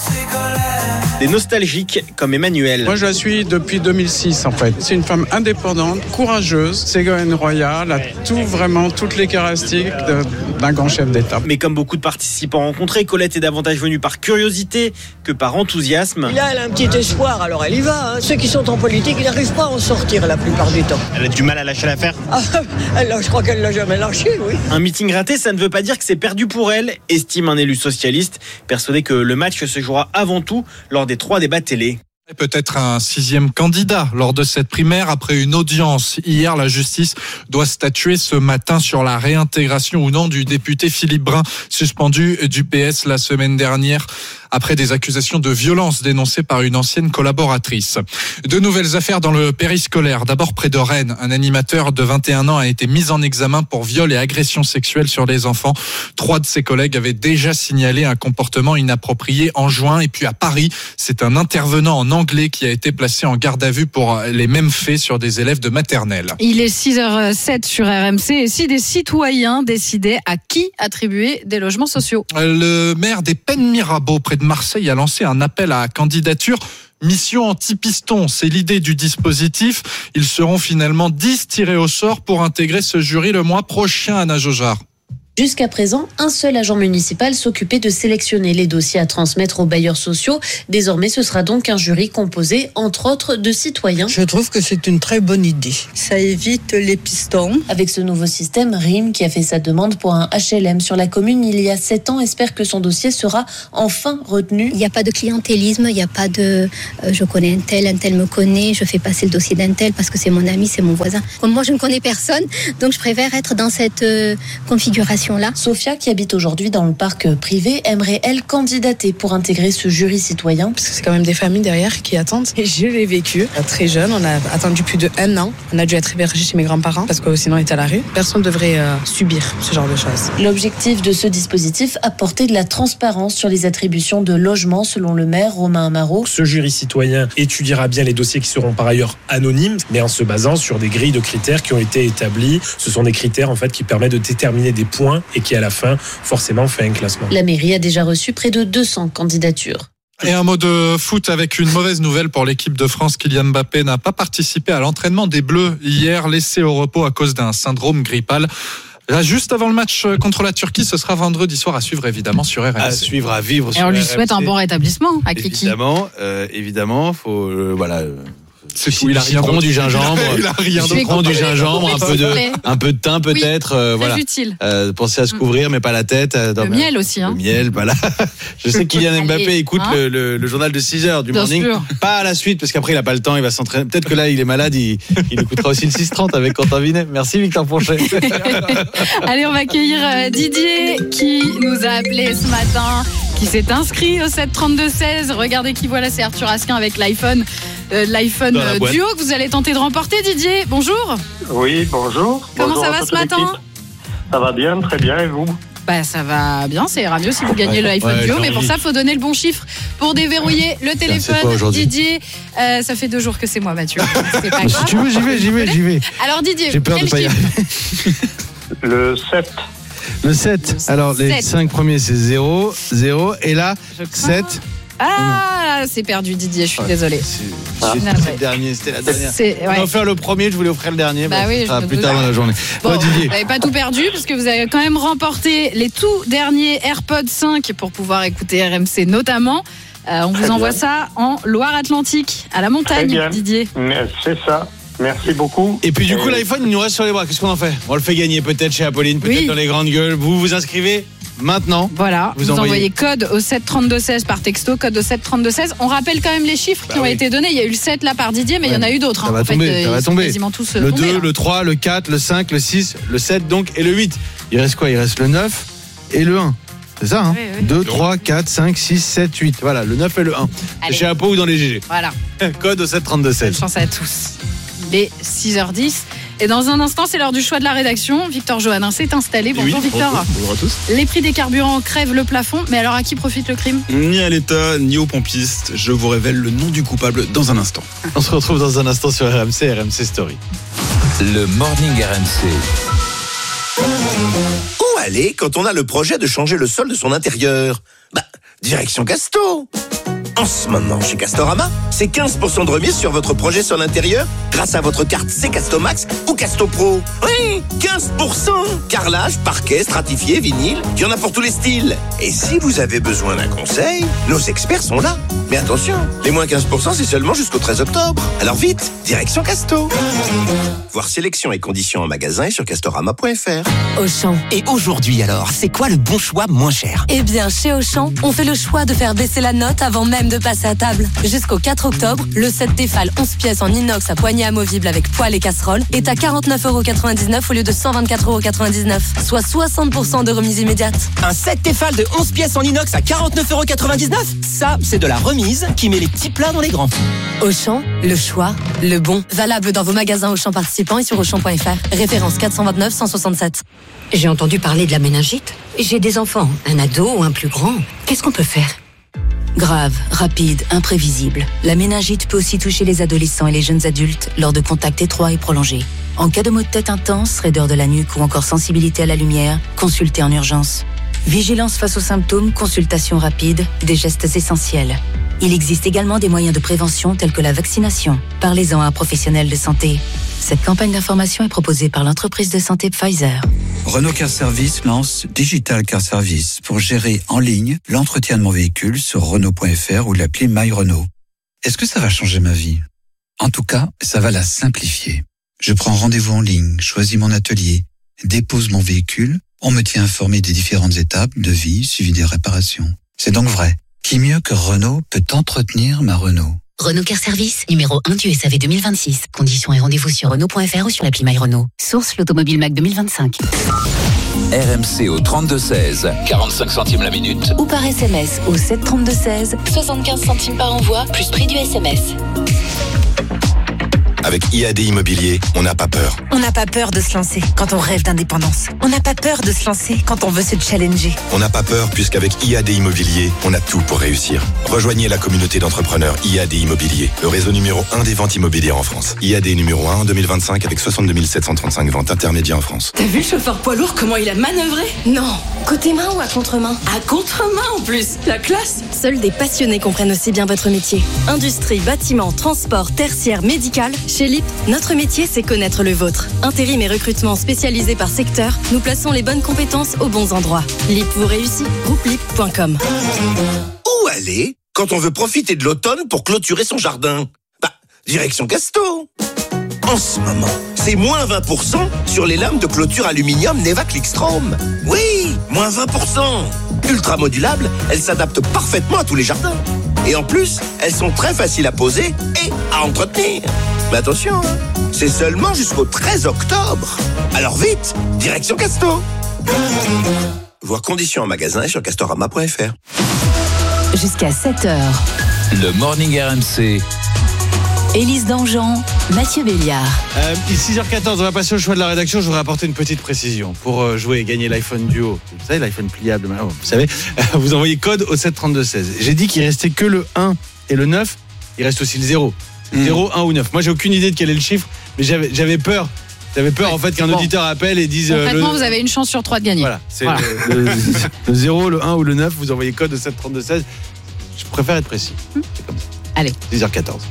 Des nostalgiques comme Emmanuel. Moi, je la suis depuis deux mille six, en fait. C'est une femme indépendante, courageuse. Ségolène Royal a tout, vraiment, toutes les caractéristiques de, d'un grand chef d'État. Mais comme beaucoup de participants rencontrés, Colette est davantage venue par curiosité que par enthousiasme. Et là, elle a un petit espoir, alors elle y va. Hein. Ceux qui sont en politique, ils n'arrivent pas à en sortir la plupart du temps. Elle a du mal à lâcher l'affaire. Ah, elle, je crois qu'elle l'a jamais lâché, oui. Un meeting raté, ça ne veut pas dire que c'est perdu pour elle, estime un élu socialiste, persuadé que le match se jouera avant tout lors des trois débats télé. Et peut-être un sixième candidat lors de cette primaire. Après une audience hier, la justice doit statuer ce matin sur la réintégration ou non du député Philippe Brun, suspendu du P S la semaine dernière après des accusations de violence dénoncées par une ancienne collaboratrice. De nouvelles affaires dans le périscolaire. D'abord près de Rennes, un animateur de vingt et un ans a été mis en examen pour viol et agression sexuelle sur les enfants. Trois de ses collègues avaient déjà signalé un comportement inapproprié en juin. Et puis à Paris, c'est un intervenant en anglais qui a été placé en garde à vue pour les mêmes faits sur des élèves de maternelle. Il est six heures sept sur R M C. Et si des citoyens décidaient à qui attribuer des logements sociaux? Le maire des Pennes Mirabeau, près de Marseille, a lancé un appel à candidature. Mission anti-piston, c'est l'idée du dispositif. Ils seront finalement dix tirés au sort pour intégrer ce jury le mois prochain, Anna Jojard. Jusqu'à présent, un seul agent municipal s'occupait de sélectionner les dossiers à transmettre aux bailleurs sociaux. Désormais, ce sera donc un jury composé, entre autres, de citoyens. Je trouve que c'est une très bonne idée. Ça évite les pistons. Avec ce nouveau système, Rim, qui a fait sa demande pour un H L M sur la commune il y a sept ans, espère que son dossier sera enfin retenu. Il n'y a pas de clientélisme, il n'y a pas de euh, je connais un tel, un tel me connaît, je fais passer le dossier d'un tel parce que c'est mon ami, c'est mon voisin. Comme moi, je ne connais personne, donc je préfère être dans cette euh, configuration. Là. Sophia, qui habite aujourd'hui dans le parc privé, aimerait, elle, candidater pour intégrer ce jury citoyen. Parce que c'est quand même des familles derrière qui attendent. Et je l'ai vécu très jeune, on a attendu plus de un an. On a dû être hébergé chez mes grands-parents parce que sinon on était à la rue. Personne ne devrait euh, subir ce genre de choses. L'objectif de ce dispositif, apporter de la transparence sur les attributions de logements, selon le maire Romain Amaro. Ce jury citoyen étudiera bien les dossiers qui seront par ailleurs anonymes, mais en se basant sur des grilles de critères qui ont été établis. Ce sont des critères en fait qui permettent de déterminer des points et qui à la fin forcément fait un classement. La mairie a déjà reçu près de deux cents candidatures. Et un mot de foot avec une mauvaise nouvelle pour l'équipe de France. Kylian Mbappé n'a pas participé à l'entraînement des Bleus hier, laissé au repos à cause d'un syndrome grippal. Là, juste avant le match contre la Turquie, ce sera vendredi soir à suivre évidemment sur R M C. À suivre, à vivre. Et sur on lui R M C. souhaite un bon rétablissement à Kiki. Évidemment, euh, évidemment, faut euh, voilà. Euh, C'est tout, il a rien prend d'autre. du gingembre, Il a rien il prend du gingembre, un peu de, un peu de thym Oui, peut-être, euh, très voilà. utile. Euh, pensez à se couvrir, mais pas la tête. Euh, dans Le ma- miel aussi. Hein. Le miel, voilà. Je sais que Kylian Mbappé Allez, écoute hein. le, le, le journal de six heures du Bien morning. sûr. Pas à la suite, parce qu'après il a pas le temps, il va s'entraîner. Peut-être que là il est malade, il, il écoutera aussi le six trente avec Quentin Vinet. Merci Victor Ponchet. Allez, on va accueillir euh, Didier qui nous a appelé ce matin, qui s'est inscrit au sept trente-deux seize. Regardez qui voilà, c'est Arthur Asquin avec l'iPhone, euh, l'iPhone Dans la euh, boîte. Duo que vous allez tenter de remporter. Didier, bonjour. Oui, bonjour. Comment Bonjour ça à va toute ce matin? l'équipe. Ça va bien, très bien, et vous? Bah ça va bien, ça ira mieux si vous gagnez Ouais, le iPhone ouais, Duo, j'ai mais pour envie. ça faut donner le bon chiffre pour déverrouiller le c'est quoi téléphone. aujourd'hui Didier, euh, ça fait deux jours que c'est moi Mathieu. C'est pas grave. Si tu veux, j'y vais, j'y vais, j'y vais. Alors Didier, J'ai peur quel de pas y chiffre? arriver. Le sept. Le sept. Alors les sept. cinq premiers c'est zéro, zéro, et là Je crains. sept. Ah, c'est perdu Didier, je suis désolée. Ah, suis c'était navrée. le dernier, c'était la dernière. C'est- On a ouais. offert le premier, je voulais offrir le dernier. Bah oui, ce sera je me plus doute. tard dans la journée. Bon, Bon, Didier. vous n'avez pas tout perdu parce que vous avez quand même remporté les tout derniers AirPods cinq pour pouvoir écouter R M C notamment. Euh, on Très vous envoie bien. ça en Loire-Atlantique, à la Très montagne, bien. Didier. Mais c'est ça. Merci beaucoup. Et puis du coup Euh, l'iPhone il nous reste sur les bras. Qu'est-ce qu'on en fait? On le fait gagner peut-être chez Apolline, peut-être Oui. dans les grandes gueules. Vous vous inscrivez maintenant. Voilà, Vous vous, envoyez. envoyez code au sept trente-deux seize par texto, code au sept trente-deux seize. On rappelle quand même les chiffres Bah qui ont oui. été donnés. Il y a eu le sept là par Didier, mais il y en a eu d'autres. Ça hein. va En fait, tomber, euh, ça va ils sont tomber. quasiment tous euh, Le tombés, deux, là. le trois, le quatre, le cinq, le six, le sept donc et le huit. Il reste quoi? Il reste le neuf et le un. C'est ça, hein? Oui, oui. deux, trois, quatre, cinq, six, sept, huit. Voilà, le neuf et le un. C'est Allez. chez Apo ou dans les G G. Voilà. Code au sept trente-deux Bonne seize. chance à tous. Il est six heures dix. Et dans un instant, c'est l'heure du choix de la rédaction. Victor Johannin s'est installé. Bonjour Victor. Bonjour à tous. Les prix des carburants crèvent le plafond. Mais alors à qui profite le crime? Ni à l'État, ni aux pompistes. Je vous révèle le nom du coupable dans un instant. On se retrouve dans un instant sur R M C, R M C Story. Le Morning R M C. Où aller quand on a le projet de changer le sol de son intérieur? Bah, direction Casto. En ce moment, chez Castorama, c'est quinze pour cent de remise sur votre projet sol intérieur grâce à votre carte C Castomax ou Casto Pro. Oui, quinze pour cent. Carrelage, parquet, stratifié, vinyle, il y en a pour tous les styles. Et si vous avez besoin d'un conseil, nos experts sont là. Mais attention, les moins quinze pour cent, c'est seulement jusqu'au treize octobre. Alors vite, direction Casto. Voir sélection et conditions en magasin et sur castorama point f r. Auchan. Et aujourd'hui alors, c'est quoi le bon choix moins cher ? Eh bien, chez Auchan, on fait le choix de faire baisser la note avant même de passer à table. Jusqu'au quatre octobre, le set Tefal onze pièces en inox à poignée amovible avec poêle et casserole est à quarante-neuf euros quatre-vingt-dix-neuf au lieu de cent vingt-quatre euros quatre-vingt-dix-neuf, soit soixante pour cent de remise immédiate. Un set Tefal de onze pièces en inox à quarante-neuf euros quatre-vingt-dix-neuf ? Ça, c'est de la remise qui met les petits plats dans les grands. Auchan, le choix, le bon. Valable dans vos magasins Auchan participants et sur auchan point f r. Référence quatre cent vingt-neuf cent soixante-sept. J'ai entendu parler de la méningite. J'ai des enfants, un ado ou un plus grand. Qu'est-ce qu'on peut faire ? Grave, rapide, imprévisible. La méningite peut aussi toucher les adolescents et les jeunes adultes lors de contacts étroits et prolongés. En cas de maux de tête intense, raideur de la nuque ou encore sensibilité à la lumière, consultez en urgence. Vigilance face aux symptômes, consultation rapide, des gestes essentiels. Il existe également des moyens de prévention tels que la vaccination. Parlez-en à un professionnel de santé. Cette campagne d'information est proposée par l'entreprise de santé Pfizer. Renault Car Service lance Digital Car Service pour gérer en ligne l'entretien de mon véhicule sur Renault point f r ou l'appli My Renault. Est-ce que ça va changer ma vie ? En tout cas, ça va la simplifier. Je prends rendez-vous en ligne, choisis mon atelier, dépose mon véhicule, on me tient informé des différentes étapes de vie suivi des réparations. C'est donc vrai. Qui mieux que Renault peut entretenir ma Renault ? Renault Car Service, numéro un du S A V deux mille vingt-six. Conditions et rendez-vous sur Renault point f r ou sur l'appli My Renault. Source l'Automobile Mac deux mille vingt-cinq. R M C au trente-deux seize, quarante-cinq centimes la minute. Ou par S M S au sept trente-deux seize, soixante-quinze centimes par envoi, plus prix du S M S. Avec I A D Immobilier, on n'a pas peur. On n'a pas peur de se lancer quand on rêve d'indépendance. On n'a pas peur de se lancer quand on veut se challenger. On n'a pas peur puisqu'avec I A D Immobilier, on a tout pour réussir. Rejoignez la communauté d'entrepreneurs I A D Immobilier, le réseau numéro un des ventes immobilières en France. I A D numéro un en deux mille vingt-cinq avec soixante-deux mille sept cent trente-cinq ventes intermédiaires en France. T'as vu le chauffeur poids lourd, comment il a manœuvré ? Non, côté main ou à contre-main ? À contre-main en plus, la classe ! Seuls des passionnés comprennent aussi bien votre métier. Industrie, bâtiment, transport, tertiaire, médical. Chez L I P, notre métier, c'est connaître le vôtre. Intérim et recrutement spécialisés par secteur, nous plaçons les bonnes compétences aux bons endroits. L I P vous réussit, groupe lip point com. Où aller quand on veut profiter de l'automne pour clôturer son jardin ? Bah, direction Casto. En ce moment, c'est moins vingt pour cent sur les lames de clôture aluminium Neva Clickstrom. Oui, moins vingt pour cent. Ultra modulables, elles s'adaptent parfaitement à tous les jardins. Et en plus, elles sont très faciles à poser et à entretenir. Mais attention, hein, c'est seulement jusqu'au treize octobre. Alors vite, direction Casto. Voir conditions en magasin et sur castorama point f r. Jusqu'à sept heures. Le Morning R M C. Élise Dangean, Mathieu Béliard. Euh, il est six heures quatorze, on va passer au choix de la rédaction. Je voudrais apporter une petite précision. Pour euh, jouer et gagner l'iPhone Duo, vous savez, l'iPhone pliable, vous savez, euh, vous envoyez code au sept trente-deux seize. J'ai dit qu'il restait que le un et le neuf, il reste aussi le zéro. Mmh. zéro, un ou neuf. Moi, j'ai aucune idée de quel est le chiffre, mais j'avais, j'avais peur. J'avais peur ouais, en fait qu'un bon. auditeur appelle et dise. Concrètement, euh, le... vous avez une chance sur trois de gagner. Voilà, c'est voilà. Le, le, le zéro, le un ou le neuf, vous envoyez code au sept trente-deux seize. Je préfère être précis. Mmh. C'est comme ça. Allez. six heures quatorze.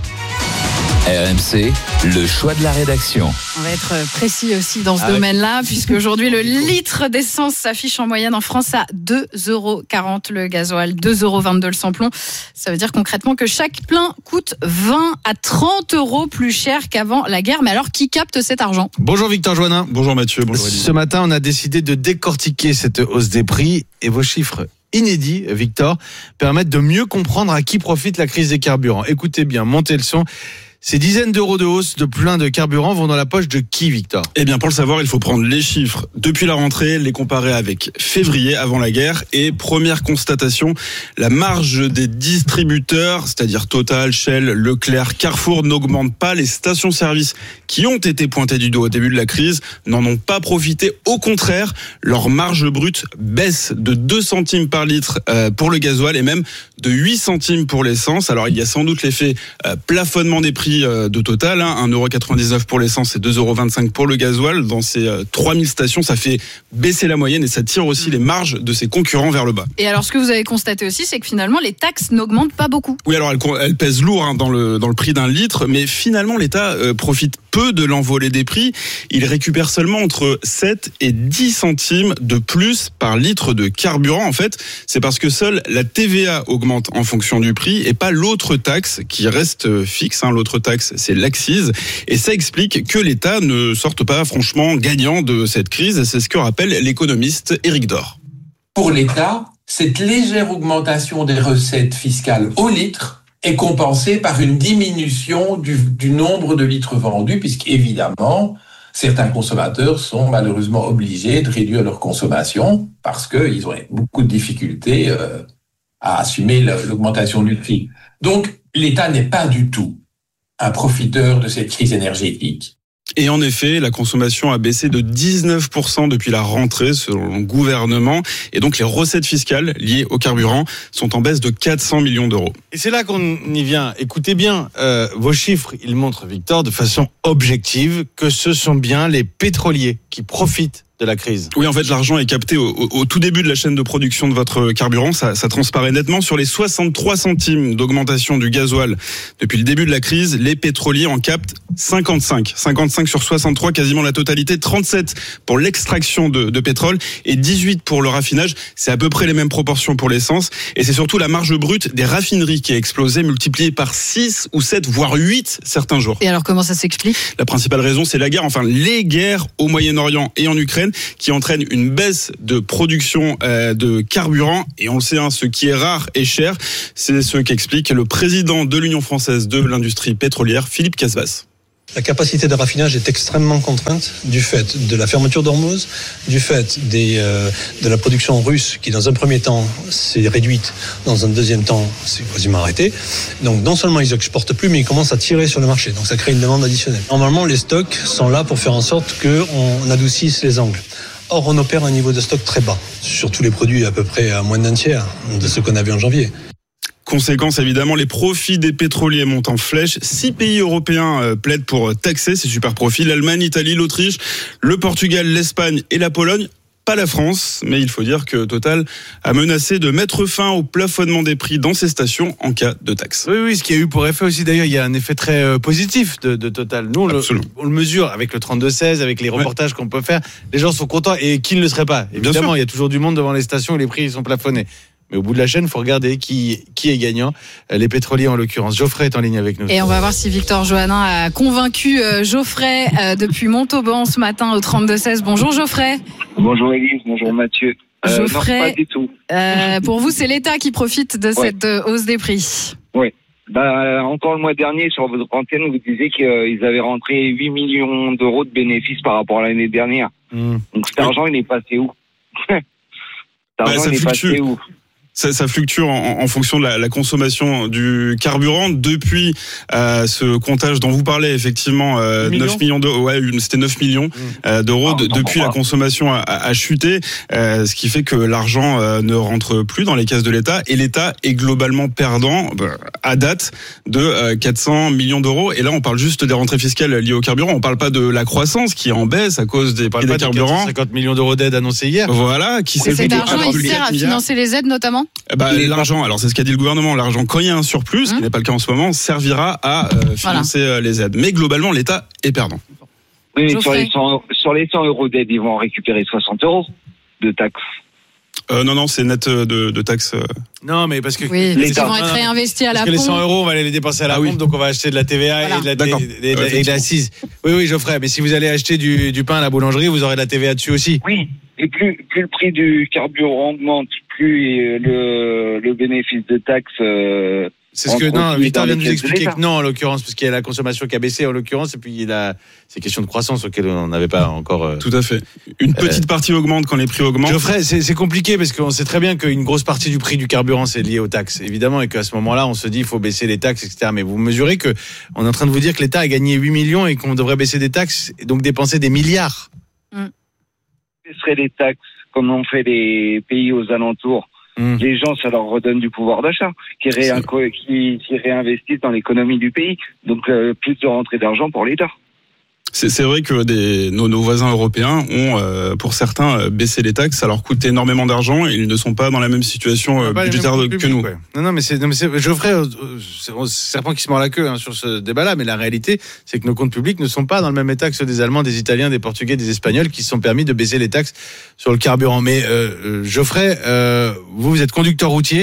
R M C, le choix de la rédaction. On va être précis aussi dans ce ah domaine-là, ouais. puisque aujourd'hui le litre d'essence s'affiche en moyenne en France à deux euros quarante le gasoil, deux euros vingt-deux le samplon. Ça veut dire concrètement que chaque plein coûte vingt à trente euros plus cher qu'avant la guerre. Mais alors, qui capte cet argent ? Bonjour Victor Joannin. Bonjour Mathieu. Bonjour Elie. Ce matin, on a décidé de décortiquer cette hausse des prix et vos chiffres inédits, Victor, permettent de mieux comprendre à qui profite la crise des carburants. Écoutez bien, montez le son. Ces dizaines d'euros de hausse de plein de carburant vont dans la poche de qui, Victor ? Eh bien, pour le savoir, il faut prendre les chiffres depuis la rentrée, les comparer avec février, avant la guerre. Et première constatation, la marge des distributeurs, c'est-à-dire Total, Shell, Leclerc, Carrefour, n'augmente pas. Les stations-service qui ont été pointées du doigt au début de la crise n'en ont pas profité. Au contraire, leur marge brute baisse de deux centimes par litre pour le gasoil et même de huit centimes pour l'essence. Alors, il y a sans doute l'effet plafonnement des prix de Total, hein, un euro quatre-vingt-dix-neuf pour l'essence et deux euros vingt-cinq pour le gasoil. Dans ces euh, trois mille stations, ça fait baisser la moyenne et ça tire aussi les marges de ses concurrents vers le bas. Et alors, ce que vous avez constaté aussi, c'est que finalement, les taxes n'augmentent pas beaucoup. Oui, alors elles, elles pèsent lourd hein, dans, le, dans le prix d'un litre, mais finalement, l'État euh, profite peu de l'envolée des prix. Il récupère seulement entre sept et dix centimes de plus par litre de carburant. En fait, c'est parce que seule la T V A augmente augmente en fonction du prix et pas l'autre taxe qui reste fixe. Hein. L'autre taxe, c'est l'accise. Et ça explique que l'État ne sorte pas franchement gagnant de cette crise. C'est ce que rappelle l'économiste Éric Dor. Pour l'État, cette légère augmentation des recettes fiscales au litre est compensée par une diminution du, du nombre de litres vendus, puisqu'évidemment, certains consommateurs sont malheureusement obligés de réduire leur consommation parce qu'ils ont beaucoup de difficultés euh, à assumer l'augmentation du prix. Donc, l'État n'est pas du tout un profiteur de cette crise énergétique. Et en effet, la consommation a baissé de dix-neuf pour cent depuis la rentrée selon le gouvernement. Et donc les recettes fiscales liées au carburant sont en baisse de quatre cents millions d'euros. Et c'est là qu'on y vient. Écoutez bien, euh, vos chiffres, ils montrent, Victor, de façon objective, que ce sont bien les pétroliers qui profitent de la crise. Oui, en fait, l'argent est capté au, au, au tout début de la chaîne de production de votre carburant. Ça, ça transparaît nettement. Sur les soixante-trois centimes d'augmentation du gasoil depuis le début de la crise, les pétroliers en captent cinquante-cinq. cinquante-cinq sur soixante-trois, quasiment la totalité. trente-sept pour l'extraction de, de pétrole et dix-huit pour le raffinage. C'est à peu près les mêmes proportions pour l'essence. Et c'est surtout la marge brute des raffineries qui a explosé, multipliée par six ou sept, voire huit certains jours. Et alors, comment ça s'explique ? La principale raison, c'est la guerre, enfin les guerres au Moyen-Orient et en Ukraine, qui entraîne une baisse de production euh, de carburant. Et on le sait, hein, ce qui est rare et cher, c'est ce qu'explique le président de l'Union française de l'industrie pétrolière, Philippe Casbas. La capacité de raffinage est extrêmement contrainte du fait de la fermeture d'Ormuz, du fait des, euh, de la production russe qui, dans un premier temps, s'est réduite, dans un deuxième temps, s'est quasiment arrêtée. Donc, non seulement ils n'exportent plus, mais ils commencent à tirer sur le marché. Donc, ça crée une demande additionnelle. Normalement, les stocks sont là pour faire en sorte qu'on adoucisse les angles. Or, on opère un niveau de stock très bas, sur tous les produits à peu près à moins d'un tiers de ce qu'on avait en janvier. Conséquence, évidemment, les profits des pétroliers montent en flèche. Six pays européens euh, plaident pour taxer ces super profits. L'Allemagne, l'Italie, l'Autriche, le Portugal, l'Espagne et la Pologne. Pas la France, mais il faut dire que Total a menacé de mettre fin au plafonnement des prix dans ces stations en cas de taxe. Oui, oui, ce qui a eu pour effet aussi, d'ailleurs, il y a un effet très euh, positif de, de Total. Nous, on le, on le mesure avec le trente-deux seize, avec les reportages ouais. qu'on peut faire. Les gens sont contents et qui ne le serait pas. Évidemment, il y a toujours du monde devant les stations et les prix ils sont plafonnés. Mais au bout de la chaîne, il faut regarder qui, qui est gagnant. Les pétroliers, en l'occurrence. Geoffrey est en ligne avec nous. Et on va voir si Victor Johannin a convaincu Geoffrey depuis Montauban ce matin au trente-deux seize. Bonjour Geoffrey. Bonjour Élise, bonjour Mathieu. Euh, Geoffrey, non, pas du tout. Euh, pour vous, c'est l'État qui profite de ouais. cette hausse des prix. Oui. Bah, encore le mois dernier, sur votre antenne, vous disiez qu'ils avaient rentré huit millions d'euros de bénéfices par rapport à l'année dernière. Mmh. Donc cet argent, il est passé où Cet argent, bah, il est passé où Ça, ça fluctue en, en fonction de la, la consommation du carburant. Depuis euh, ce comptage dont vous parlez, effectivement, euh, neuf millions d'euros, ouais, c'était neuf millions mmh. euh, d'euros. Ah, de, depuis, la consommation a, a chuté, euh, ce qui fait que l'argent euh, ne rentre plus dans les caisses de l'État. Et l'État est globalement perdant, bah, à date, de euh, quatre cents millions d'euros. Et là, on parle juste des rentrées fiscales liées au carburant. On parle pas de la croissance qui est en baisse à cause des prix des carburants. cinquante millions d'euros d'aide annoncées hier. Voilà. Qui s'est cet argent, il sert à financer les aides, notamment? Bah, l'argent, alors c'est ce qu'a dit le gouvernement, l'argent, quand il y a un surplus, ce qui n'est pas le cas en ce moment, servira à euh, financer voilà. les aides. Mais globalement, l'État est perdant. Oui, mais sur les, cent, sur les cent euros d'aide, ils vont en récupérer soixante euros de taxes. Euh, non, non, c'est net de, de taxes. Non, mais parce que oui, ils vont être réinvestis à la pompe. Parce que les cent euros, on va aller les dépenser à la ah, pompe, oui. donc on va acheter de la T V A voilà. et de la, D'accord. et de, et de l'accise. Oui, oui, Geoffrey, mais si vous allez acheter du, du pain à la boulangerie, vous aurez de la T V A dessus aussi. Oui, et plus, plus le prix du carburant augmente, plus le, le bénéfice de taxes... Euh, c'est ce que non, Victor vient de nous expliquer que non, en l'occurrence, parce qu'il y a la consommation qui a baissé, en l'occurrence, et puis il a ces questions de croissance auxquelles on n'avait pas encore. Euh, Tout à fait. Une petite euh, partie augmente quand les prix augmentent. Geoffrey, c'est, c'est compliqué parce qu'on sait très bien qu'une grosse partie du prix du carburant c'est lié aux taxes, évidemment, et qu'à ce moment-là, on se dit il faut baisser les taxes, et cetera. Mais vous mesurez que on est en train de vous dire que l'État a gagné huit millions et qu'on devrait baisser des taxes et donc dépenser des milliards. Mm. Ce serait les taxes comme ont fait les pays aux alentours. Mmh. Les gens, ça leur redonne du pouvoir d'achat, qui, réin- qui, qui réinvestissent dans l'économie du pays. Donc, euh, plus de rentrée d'argent pour l'État. C'est, c'est vrai que des, nos, nos voisins européens ont, euh, pour certains, baissé les taxes. Ça leur coûte énormément d'argent et ils ne sont pas dans la même situation euh, budgétaire que public, nous. Ouais. Non, non, mais c'est, non, mais c'est Geoffrey, euh, c'est un serpent qui se mord la queue hein, sur ce débat-là. Mais la réalité, c'est que nos comptes publics ne sont pas dans le même état que ceux des Allemands, des Italiens, des Portugais, des Espagnols, qui se sont permis de baisser les taxes sur le carburant. Mais euh, Geoffrey, euh, vous, vous êtes conducteur routier.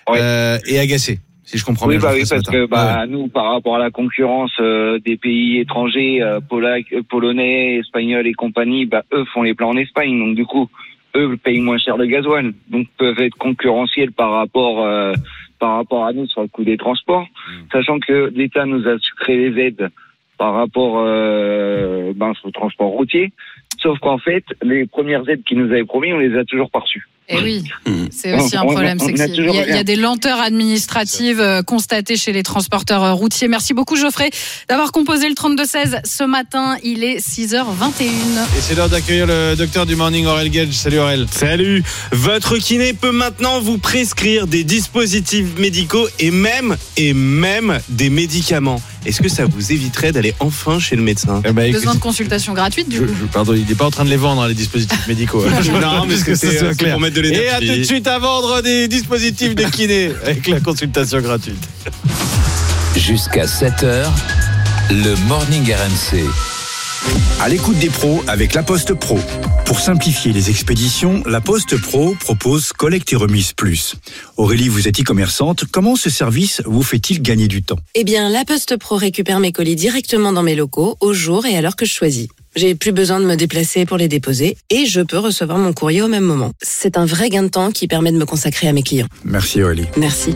ouais. euh, et agacé. Si je comprends oui, bien. Bah oui, parce que bah, ouais. nous, par rapport à la concurrence euh, des pays étrangers, euh, Polac, euh, polonais, espagnols et compagnie, bah, eux font les plats en Espagne. Donc du coup, eux payent moins cher le gasoil. Donc peuvent être concurrentiels par rapport euh, par rapport à nous sur le coût des transports. Mmh. Sachant que l'État nous a créé des aides par rapport euh, ben, au transport routier. Sauf qu'en fait, les premières aides qu'ils nous avaient promis, on les a toujours pas reçues. Et oui, c'est aussi un problème. C'est qu'il y, y a des lenteurs administratives euh, constatées chez les transporteurs euh, routiers. Merci beaucoup Geoffrey d'avoir composé le trente-deux seize ce matin. Il est six heures vingt et une. Et c'est l'heure d'accueillir le docteur du Morning, Aurel Gage. Salut Aurel. Salut. Votre kiné peut maintenant vous prescrire des dispositifs médicaux et même, et même des médicaments. Est-ce que ça vous éviterait d'aller enfin chez le médecin ? eh ben, Besoin de consultation gratuite du je, coup. je, Pardon, il n'est pas en train de les vendre, hein, les dispositifs médicaux. Non, mais que c'est, c'est pour mettre de l'énergie. Et à tout de suite à vendre des dispositifs de kiné avec la consultation gratuite. Jusqu'à sept heures, le Morning R M C. À l'écoute des pros avec La Poste Pro. Pour simplifier les expéditions, La Poste Pro propose Collecte et Remise Plus. Aurélie, vous êtes e-commerçante. Comment ce service vous fait-il gagner du temps ? Eh bien, La Poste Pro récupère mes colis directement dans mes locaux, au jour et à l'heure que je choisis. J'ai plus besoin de me déplacer pour les déposer et je peux recevoir mon courrier au même moment. C'est un vrai gain de temps qui permet de me consacrer à mes clients. Merci Aurélie. Merci.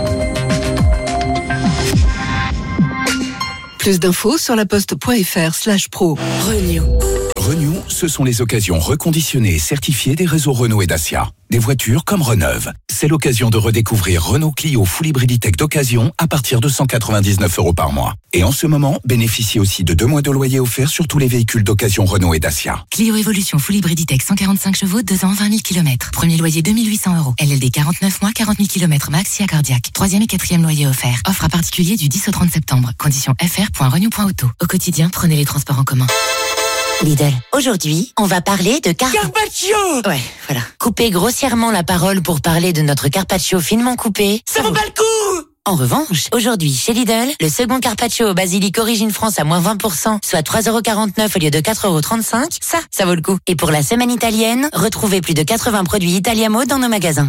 Plus d'infos sur laposte.fr slash pro. Renew. Renew, ce sont les occasions reconditionnées et certifiées des réseaux Renault et Dacia. Des voitures comme Reneuve. C'est l'occasion de redécouvrir Renault Clio Full Hybrid E-Tech d'occasion à partir de cent quatre-vingt-dix-neuf euros par mois. Et en ce moment, bénéficiez aussi de deux mois de loyer offerts sur tous les véhicules d'occasion Renault et Dacia. Clio Evolution Full Hybrid E-Tech cent quarante-cinq chevaux, deux ans, vingt mille kilomètres. Premier loyer deux mille huit cents euros. L L D quarante-neuf mois, quarante mille kilomètres max, S I A cardiaque. Troisième et quatrième loyer offert. Offre à particulier du dix au trente septembre. Conditions f r point renew point auto. Au quotidien, prenez les transports en commun. Lidl. Aujourd'hui, on va parler de car... Carpaccio. Ouais, voilà. Couper grossièrement la parole pour parler de notre carpaccio finement coupé. Ça vaut pas le coup. En revanche, aujourd'hui, chez Lidl, le second carpaccio au basilic Origine France à moins vingt pour cent, soit trois euros quarante-neuf au lieu de quatre euros trente-cinq, ça, ça vaut le coup. Et pour la semaine italienne, retrouvez plus de quatre-vingts produits Italiamo dans nos magasins.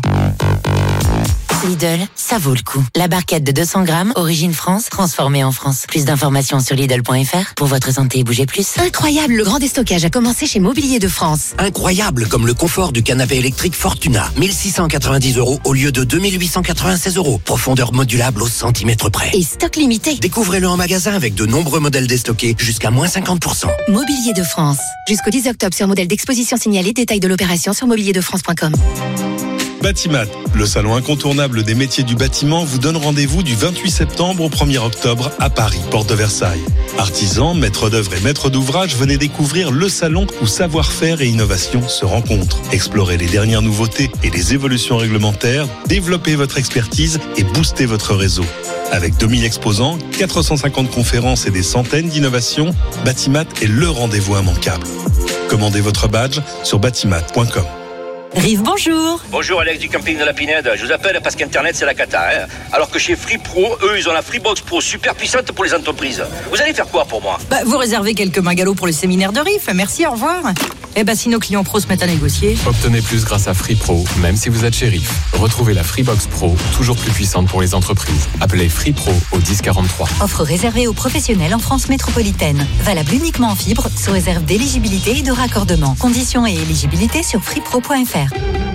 Lidl, ça vaut le coup. La barquette de deux cents grammes, Origine France, transformée en France. Plus d'informations sur Lidl point f r. Pour votre santé, bougez plus. Incroyable, le grand déstockage a commencé chez Mobilier de France. Incroyable, comme le confort du canapé électrique Fortuna. mille six cent quatre-vingt-dix euros au lieu de deux mille huit cent quatre-vingt-seize euros. Profondeur modulable au centimètre près. Et stock limité. Découvrez-le en magasin avec de nombreux modèles déstockés jusqu'à moins cinquante pour cent. Mobilier de France. Jusqu'au dix octobre sur modèle d'exposition signalé. Détail de l'opération sur mobilier de france point com. Batimat, le salon incontournable des métiers du bâtiment, vous donne rendez-vous du vingt-huit septembre au premier octobre à Paris, porte de Versailles. Artisans, maîtres d'œuvre et maîtres d'ouvrage, venez découvrir le salon où savoir-faire et innovation se rencontrent. Explorez les dernières nouveautés et les évolutions réglementaires, développez votre expertise et boostez votre réseau. Avec deux mille exposants, quatre cent cinquante conférences et des centaines d'innovations, Batimat est le rendez-vous immanquable. Commandez votre badge sur batimat point com. Rive, bonjour. Bonjour Alex du camping de la Pinède. Je vous appelle parce qu'Internet c'est la cata. Hein. Alors que chez Free Pro, eux ils ont la Freebox Pro super puissante pour les entreprises. Vous allez faire quoi pour moi ? Bah, vous réservez quelques magalots pour le séminaire de Riff. Merci, au revoir. Eh ben, si nos clients pros se mettent à négocier. Obtenez plus grâce à Free Pro, même si vous êtes chez Riff. Retrouvez la Freebox Pro, toujours plus puissante pour les entreprises. Appelez Free Pro au dix quarante-trois. Offre réservée aux professionnels en France métropolitaine. Valable uniquement en fibre, sous réserve d'éligibilité et de raccordement. Conditions et éligibilité sur freepro point f r.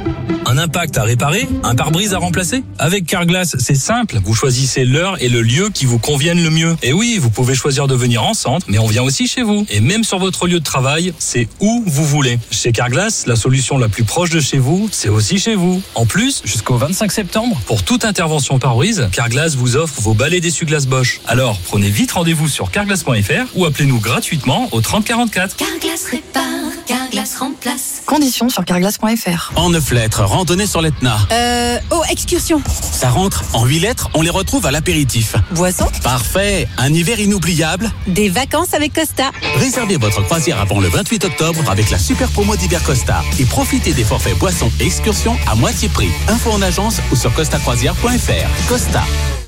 Un impact à réparer, un pare-brise à remplacer. Avec Carglass, c'est simple. Vous choisissez l'heure et le lieu qui vous conviennent le mieux. Et oui, vous pouvez choisir de venir en centre, mais on vient aussi chez vous. Et même sur votre lieu de travail, c'est où vous voulez. Chez Carglass, la solution la plus proche de chez vous, c'est aussi chez vous. En plus, jusqu'au vingt-cinq septembre, pour toute intervention pare-brise, Carglass vous offre vos balais d'essuie-glace Bosch. Alors, prenez vite rendez-vous sur carglass point f r ou appelez-nous gratuitement au trente quarante-quatre. Carglass répare, Carglass remplace. Conditions sur carglass point f r. En neuf lettres, randonnée sur l'Etna. Euh, oh, excursion. Ça rentre. En huit lettres, on les retrouve à l'apéritif. Boisson. Parfait. Un hiver inoubliable. Des vacances avec Costa. Réservez votre croisière avant le vingt-huit octobre avec la super promo d'hiver Costa et profitez des forfaits boissons et excursions à moitié prix. Info en agence ou sur costa croisière point f r. Costa.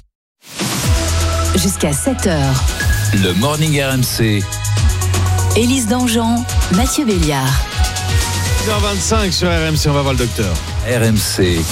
Jusqu'à sept heures. Le Morning R M C. Élise Dangean, Mathieu Béliard. six heures vingt-cinq sur R M C, on va voir le docteur. R M C,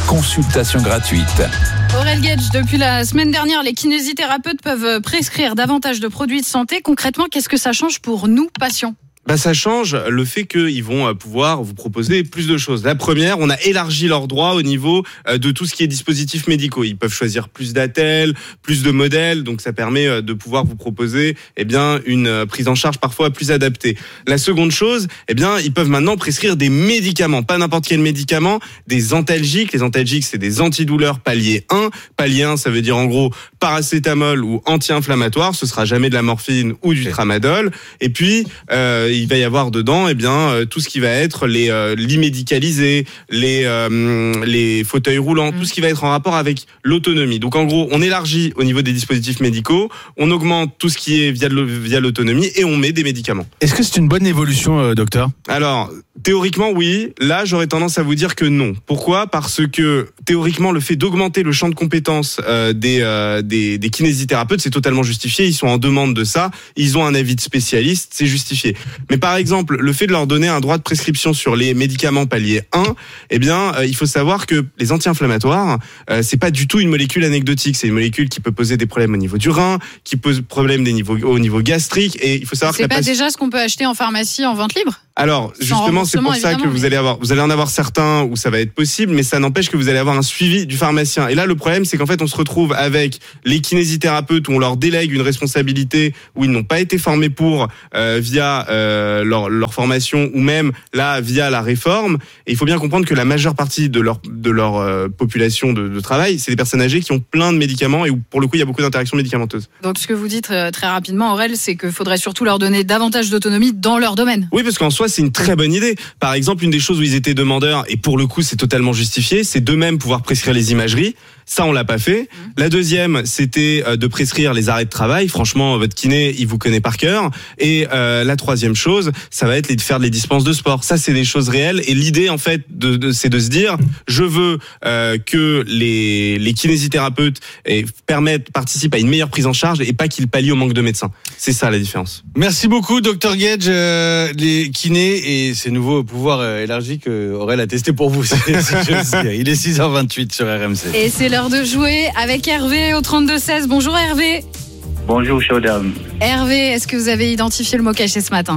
Consultation gratuite. Aurel Gage, depuis la semaine dernière, les kinésithérapeutes peuvent prescrire davantage de produits de santé. Concrètement, qu'est-ce que ça change pour nous, patients ? Bah, ça change le fait qu'ils vont pouvoir vous proposer plus de choses. La première, on a élargi leurs droits au niveau de tout ce qui est dispositifs médicaux. Ils peuvent choisir plus d'attelles, plus de modèles, donc ça permet de pouvoir vous proposer eh bien une prise en charge parfois plus adaptée. La seconde chose, eh bien ils peuvent maintenant prescrire des médicaments, pas n'importe quel médicament, des antalgiques. Les antalgiques, c'est des antidouleurs palier un. Palier un, ça veut dire en gros paracétamol ou anti-inflammatoire. Ce sera jamais de la morphine ou du tramadol. Et puis euh, il va y avoir dedans eh bien euh, tout ce qui va être les euh, lits médicalisés, les euh, les fauteuils roulants, mmh. tout ce qui va être en rapport avec l'autonomie. Donc en gros, on élargit au niveau des dispositifs médicaux, on augmente tout ce qui est via via l'autonomie et on met des médicaments. Est-ce que c'est une bonne évolution, euh, docteur ? Alors, théoriquement oui, là j'aurais tendance à vous dire que non. Pourquoi ? Parce que théoriquement le fait d'augmenter le champ de compétences euh, des, euh, des des kinésithérapeutes, c'est totalement justifié, ils sont en demande de ça, ils ont un avis de spécialiste, c'est justifié. Mais par exemple, le fait de leur donner un droit de prescription sur les médicaments palier un, eh bien, euh, il faut savoir que les anti-inflammatoires, euh, c'est pas du tout une molécule anecdotique. C'est une molécule qui peut poser des problèmes au niveau du rein, qui pose problème des niveaux, au niveau gastrique. Et il faut savoir c'est que pas passe... déjà ce qu'on peut acheter en pharmacie en vente libre ? Alors, justement, c'est pour ça que vous allez avoir, vous allez en avoir certains où ça va être possible, mais ça n'empêche que vous allez avoir un suivi du pharmacien. Et là, le problème, c'est qu'en fait, on se retrouve avec les kinésithérapeutes où on leur délègue une responsabilité où ils n'ont pas été formés pour, euh, via euh, leur, leur formation ou même là via la réforme. Et il faut bien comprendre que la majeure partie de leur de leur euh, population de, de travail, c'est des personnes âgées qui ont plein de médicaments et où pour le coup, il y a beaucoup d'interactions médicamenteuses. Donc, ce que vous dites très, très rapidement, Aurel, c'est qu'il faudrait surtout leur donner davantage d'autonomie dans leur domaine. Oui, parce qu'en soi, c'est une très bonne idée. Par exemple, une des choses où ils étaient demandeurs, et pour le coup, c'est totalement justifié, c'est d'eux-mêmes pouvoir prescrire les imageries. Ça, on l'a pas fait. Mmh. La deuxième, c'était de prescrire les arrêts de travail. Franchement, votre kiné, il vous connaît par cœur. Et euh, la troisième chose, ça va être de faire les dispenses de sport. Ça, c'est des choses réelles. Et l'idée, en fait, de, de, c'est de se dire, je veux euh, que les, les kinésithérapeutes et permettent, participent à une meilleure prise en charge et pas qu'ils pallient au manque de médecins. C'est ça la différence. Merci beaucoup, docteur Gage. Euh, les kinés et ces nouveaux pouvoirs euh, élargis que Aurel a testé pour vous. C'est, c'est Il est six heures vingt-huit sur R M C. Et c'est l'heure de jouer avec Hervé au trente-deux seize. Bonjour Hervé. Bonjour chère dame. Hervé, est-ce que vous avez identifié le mot caché ce matin ?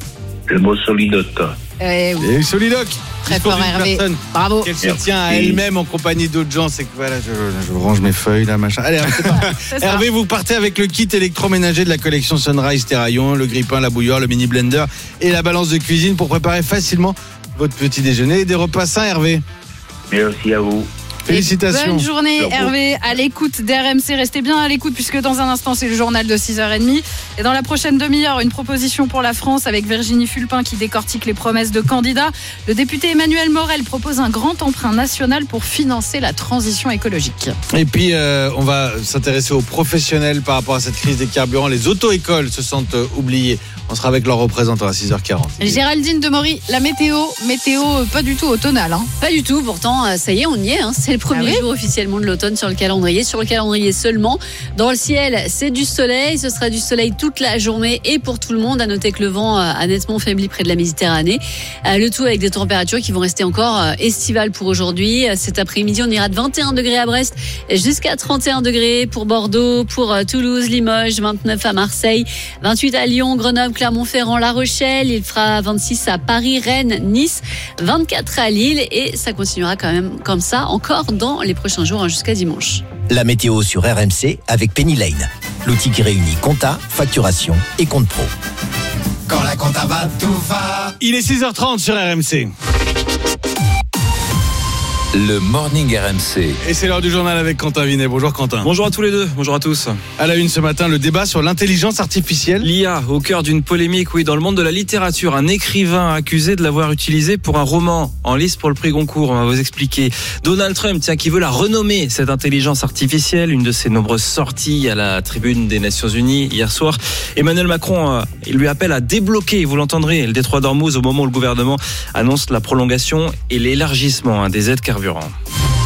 Le mot solidoc. Eh oui. Et solidoc. Très fort Hervé. Bravo. Qu'elle se tient à elle-même en compagnie d'autres gens. C'est que voilà, je, je range mes feuilles là, machin. Allez, c'est Hervé, vous partez avec le kit électroménager de la collection Sunrise Terraillon, le grille-pain, la bouilloire, le mini blender et la balance de cuisine pour préparer facilement votre petit déjeuner et des repas sains, Hervé. Merci à vous. Félicitations. Et bonne journée Hervé, à l'écoute d'R M C. Restez bien à l'écoute puisque dans un instant c'est le journal de six heures trente. Et dans la prochaine demi-heure, une proposition pour la France avec Virginie Fulpin qui décortique les promesses de candidats. Le député Emmanuel Morel propose un grand emprunt national pour financer la transition écologique. Et puis euh, on va s'intéresser aux professionnels par rapport à cette crise des carburants. Les auto-écoles se sentent euh, oubliées. On sera avec leurs représentants à six heures quarante. Géraldine Demory, la météo, météo pas du tout automnale. Hein. Pas du tout, pourtant ça y est, on y est. Hein. C'est le premier ah oui jour officiellement de l'automne sur le calendrier. Sur le calendrier seulement. Dans le ciel, c'est du soleil. Ce sera du soleil toute la journée et pour tout le monde. À noter que le vent a nettement faibli près de la Méditerranée. Le tout avec des températures qui vont rester encore estivales pour aujourd'hui. Cet après-midi, on ira de vingt et un degrés à Brest jusqu'à trente et un degrés pour Bordeaux, pour Toulouse, Limoges, vingt-neuf à Marseille, vingt-huit à Lyon, Grenoble, Clermont-Ferrand, La Rochelle. Il fera vingt-six à Paris, Rennes, Nice, vingt-quatre à Lille et ça continuera quand même comme ça encore dans les prochains jours jusqu'à dimanche. La météo sur R M C avec Penny Lane, l'outil qui réunit compta, facturation et compte pro. Quand la compta va, tout va. Il est six heures trente sur R M C. Le Morning R M C. Et c'est l'heure du journal avec Quentin Vinet. Bonjour Quentin. Bonjour à tous les deux, bonjour à tous. À la une ce matin, le débat sur l'intelligence artificielle. L'I A au cœur d'une polémique, oui, dans le monde de la littérature. Un écrivain accusé de l'avoir utilisé pour un roman en lice pour le prix Goncourt, on va vous expliquer. Donald Trump, tiens, qui veut la renommer, cette intelligence artificielle, une de ses nombreuses sorties à la tribune des Nations Unies hier soir. Emmanuel Macron, euh, il lui appelle à débloquer, vous l'entendrez, le détroit d'Ormuz au moment où le gouvernement annonce la prolongation et l'élargissement hein, des aides carburant.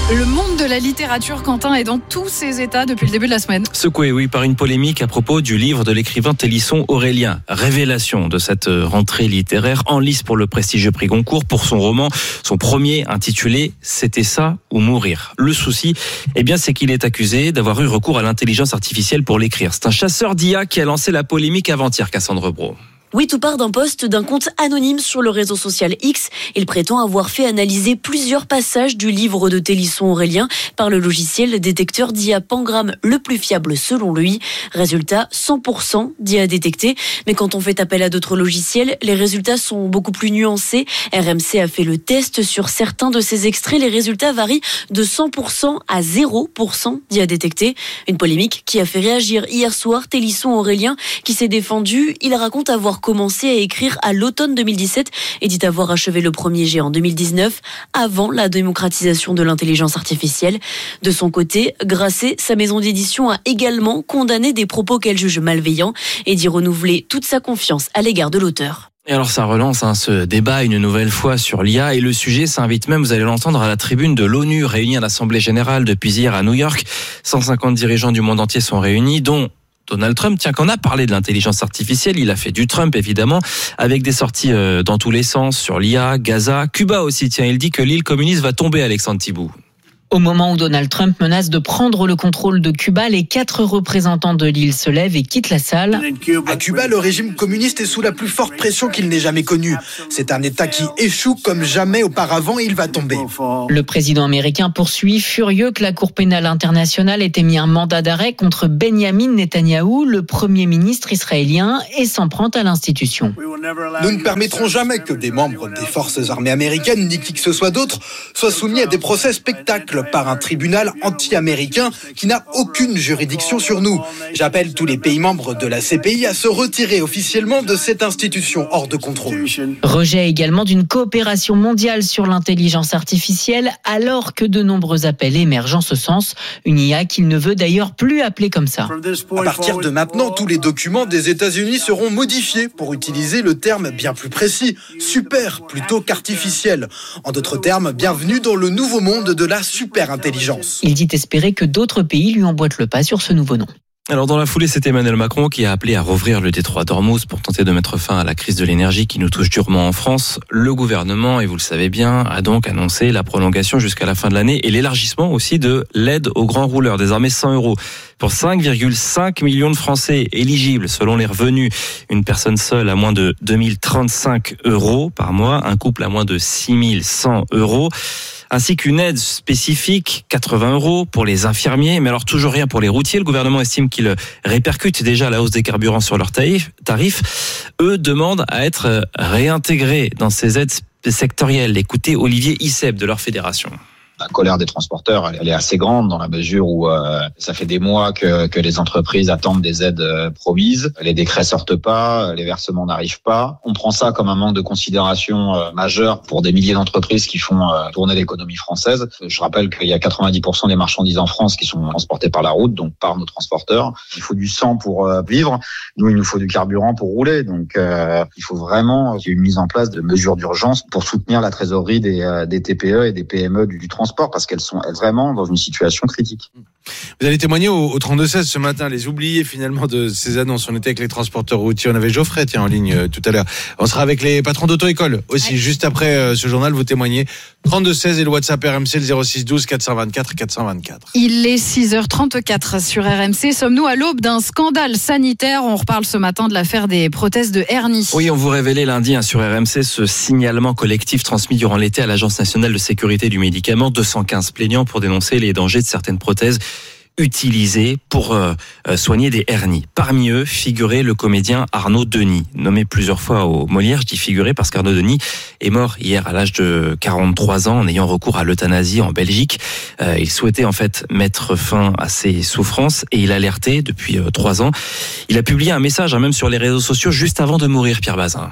Le monde de la littérature, Quentin, est dans tous ses états depuis le début de la semaine. Secoué, oui, par une polémique à propos du livre de l'écrivain Télisson Aurélien. Révélation de cette rentrée littéraire en lice pour le prestigieux prix Goncourt pour son roman, son premier intitulé « C'était ça ou mourir ». Le souci, eh bien, c'est qu'il est accusé d'avoir eu recours à l'intelligence artificielle pour l'écrire. C'est un chasseur d'I A qui a lancé la polémique avant-hier, Cassandre Brault. Oui, tout part d'un post d'un compte anonyme sur le réseau social X. Il prétend avoir fait analyser plusieurs passages du livre de Télisson Aurélien par le logiciel détecteur d'I A Pangram, le plus fiable selon lui. Résultat, cent pour cent d'I A détecté. Mais quand on fait appel à d'autres logiciels, les résultats sont beaucoup plus nuancés. R M C a fait le test sur certains de ces extraits. Les résultats varient de cent pour cent à zéro pour cent d'I A détecté. Une polémique qui a fait réagir hier soir Télisson Aurélien qui s'est défendu. Il raconte avoir commencé à écrire à l'automne deux mille dix-sept et dit avoir achevé le premier jet en deux mille dix-neuf, avant la démocratisation de l'intelligence artificielle. De son côté, Grasset, sa maison d'édition, a également condamné des propos qu'elle juge malveillants et dit renouveler toute sa confiance à l'égard de l'auteur. Et alors ça relance hein, ce débat une nouvelle fois sur l'I A et le sujet s'invite même, vous allez l'entendre, à la tribune de l'ONU réunie à l'Assemblée Générale depuis hier à New York. cent cinquante dirigeants du monde entier sont réunis, dont Donald Trump, tiens, qu'on a parlé de l'intelligence artificielle, il a fait du Trump évidemment, avec des sorties euh, dans tous les sens sur l'I A, Gaza, Cuba aussi, tiens, il dit que l'île communiste va tomber, Alexandre Thibault. Au moment où Donald Trump menace de prendre le contrôle de Cuba, les quatre représentants de l'île se lèvent et quittent la salle. À Cuba, le régime communiste est sous la plus forte pression qu'il n'ait jamais connue. C'est un État qui échoue comme jamais auparavant et il va tomber. Le président américain poursuit, furieux que la Cour pénale internationale ait émis un mandat d'arrêt contre Benyamin Netanyahou, le premier ministre israélien, et s'en prend à l'institution. Nous ne permettrons jamais que des membres des forces armées américaines, ni qui que ce soit d'autre, soient soumis à des procès spectacles par un tribunal anti-américain qui n'a aucune juridiction sur nous. J'appelle tous les pays membres de la C P I à se retirer officiellement de cette institution hors de contrôle. Rejet également d'une coopération mondiale sur l'intelligence artificielle, alors que de nombreux appels émergent en ce sens. Une I A qu'il ne veut d'ailleurs plus appeler comme ça. À partir de maintenant, tous les documents des États-Unis seront modifiés pour utiliser le terme bien plus précis, super plutôt qu'artificiel. En d'autres termes, bienvenue dans le nouveau monde de la super intelligence. Il dit espérer que d'autres pays lui emboîtent le pas sur ce nouveau nom. Alors dans la foulée, c'est Emmanuel Macron qui a appelé à rouvrir le détroit d'Ormuz pour tenter de mettre fin à la crise de l'énergie qui nous touche durement en France. Le gouvernement, et vous le savez bien, a donc annoncé la prolongation jusqu'à la fin de l'année et l'élargissement aussi de l'aide aux grands rouleurs, désormais cent euros pour cinq virgule cinq millions de Français éligibles selon les revenus. Une personne seule à moins de deux mille trente-cinq euros par mois, un couple à moins de six mille cent euros. Ainsi qu'une aide spécifique, quatre-vingts euros pour les infirmiers, mais alors toujours rien pour les routiers. Le gouvernement estime qu'il répercute déjà la hausse des carburants sur leurs tarifs. Eux demandent à être réintégrés dans ces aides sectorielles. Écoutez Olivier Isseb de leur fédération. La colère des transporteurs, elle est assez grande dans la mesure où euh, ça fait des mois que, que les entreprises attendent des aides euh, promises. Les décrets sortent pas, les versements n'arrivent pas. On prend ça comme un manque de considération euh, majeur pour des milliers d'entreprises qui font euh, tourner l'économie française. Je rappelle qu'il y a quatre-vingt-dix pour cent des marchandises en France qui sont transportées par la route, donc par nos transporteurs. Il faut du sang pour euh, vivre. Nous, il nous faut du carburant pour rouler. Donc, euh, il faut vraiment qu'il y ait une mise en place de mesures d'urgence pour soutenir la trésorerie des, euh, des T P E et des P M E du, du transport. Parce qu'elles sont vraiment dans une situation critique. Vous allez témoigner au, au trente-deux seize ce matin, les oubliés finalement de ces annonces. On était avec les transporteurs routiers, on avait Geoffrey tiens, en ligne euh, tout à l'heure. On sera avec les patrons d'auto-école aussi, ouais. Juste après euh, ce journal, vous témoignez. trente-deux seize et le WhatsApp R M C, le zéro six douze quatre cent vingt-quatre quatre cent vingt-quatre. Il est six heures trente-quatre sur R M C. Sommes-nous à l'aube d'un scandale sanitaire? On reparle ce matin de l'affaire des prothèses de hernie. Oui, on vous révélait lundi hein, sur R M C ce signalement collectif transmis durant l'été à l'Agence nationale de sécurité du médicament. deux cent quinze plaignants pour dénoncer les dangers de certaines prothèses utilisés pour euh, soigner des hernies. Parmi eux figurait le comédien Arnaud Denis, nommé plusieurs fois au Molière. Je dis figurer parce qu'Arnaud Denis est mort hier à l'âge de quarante-trois ans en ayant recours à l'euthanasie en Belgique. Euh, il souhaitait en fait mettre fin à ses souffrances et il alertait depuis euh, trois ans. Il a publié un message hein, même sur les réseaux sociaux juste avant de mourir, Pierre Bazin.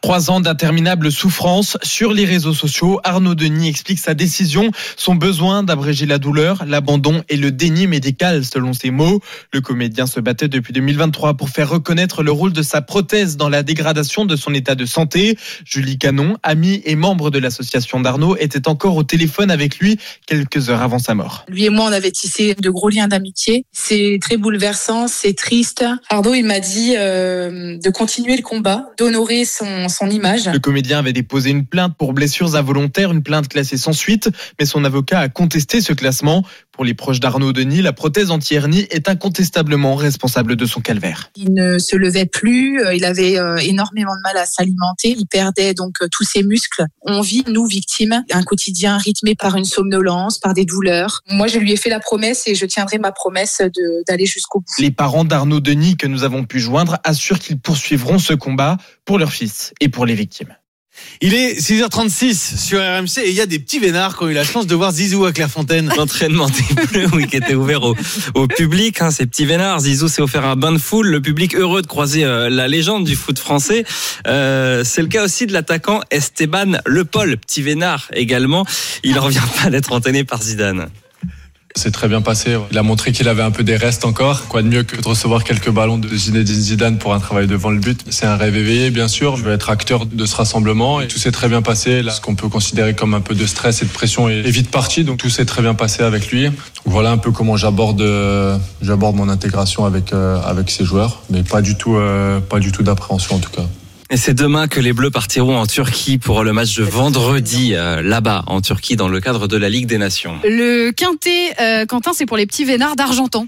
Trois ans d'interminables souffrances sur les réseaux sociaux. Arnaud Denis explique sa décision, son besoin d'abréger la douleur, l'abandon et le déni médical, selon ses mots. Le comédien se battait depuis deux mille vingt-trois pour faire reconnaître le rôle de sa prothèse dans la dégradation de son état de santé. Julie Canon, amie et membre de l'association d'Arnaud, était encore au téléphone avec lui quelques heures avant sa mort. Lui et moi, on avait tissé de gros liens d'amitié. C'est très bouleversant, c'est triste. Arnaud, il m'a dit euh, de continuer le combat, d'honorer son son image. Le comédien avait déposé une plainte pour blessures involontaires, une plainte classée sans suite, mais son avocat a contesté ce classement. Pour les proches d'Arnaud Denis, la prothèse anti-hernie est incontestablement responsable de son calvaire. Il ne se levait plus, il avait énormément de mal à s'alimenter, il perdait donc tous ses muscles. On vit, nous, victimes, un quotidien rythmé par une somnolence, par des douleurs. Moi, je lui ai fait la promesse et je tiendrai ma promesse de, d'aller jusqu'au bout. Les parents d'Arnaud Denis que nous avons pu joindre assurent qu'ils poursuivront ce combat pour leur fils et pour les victimes. Il est six heures trente-six sur R M C et il y a des petits vénards qui ont eu la chance de voir Zizou à Clairefontaine. L'entraînement des Bleus, oui, qui était ouvert au, au public, hein, ces petits vénards. Zizou s'est offert un bain de foule, le public heureux de croiser euh, la légende du foot français. Euh, c'est le cas aussi de l'attaquant Esteban Le Paul, petit vénard également. Il n'en revient pas d'être entraîné par Zidane. C'est très bien passé. Il a montré qu'il avait un peu des restes encore. Quoi de mieux que de recevoir quelques ballons de Zinedine Zidane pour un travail devant le but. C'est un rêve éveillé, bien sûr. Je vais être acteur de ce rassemblement et tout s'est très bien passé. Là, ce qu'on peut considérer comme un peu de stress et de pression est vite parti. Donc tout s'est très bien passé avec lui. Donc, voilà un peu comment j'aborde, euh, j'aborde mon intégration avec euh, avec ces joueurs, mais pas du tout, euh, pas du tout d'appréhension en tout cas. Et c'est demain que les Bleus partiront en Turquie pour le match de vendredi, euh, là-bas, en Turquie, dans le cadre de la Ligue des Nations. Le quintet, euh, Quentin, c'est pour les petits vénards d'Argentan.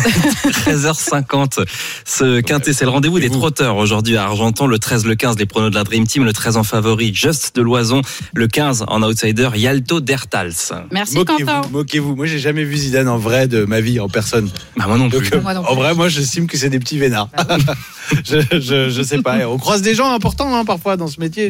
treize heures cinquante. Ce quintet, c'est le rendez-vous des trotteurs aujourd'hui à Argentan. Le treize, le quinze, les pronos de la Dream Team. Le treize en favori, Just de Loison. Le quinze en outsider, Yalto Dertals. Merci, moquez-vous, Quentin. Moquez-vous. Moi, j'ai jamais vu Zidane en vrai de ma vie, en personne. Bah, moi non plus. Donc, euh, moi non plus. En vrai, moi, j'estime que c'est des petits vénards. Bah, oui. je, je, je sais pas. On croise des gens importants, hein, parfois, dans ce métier.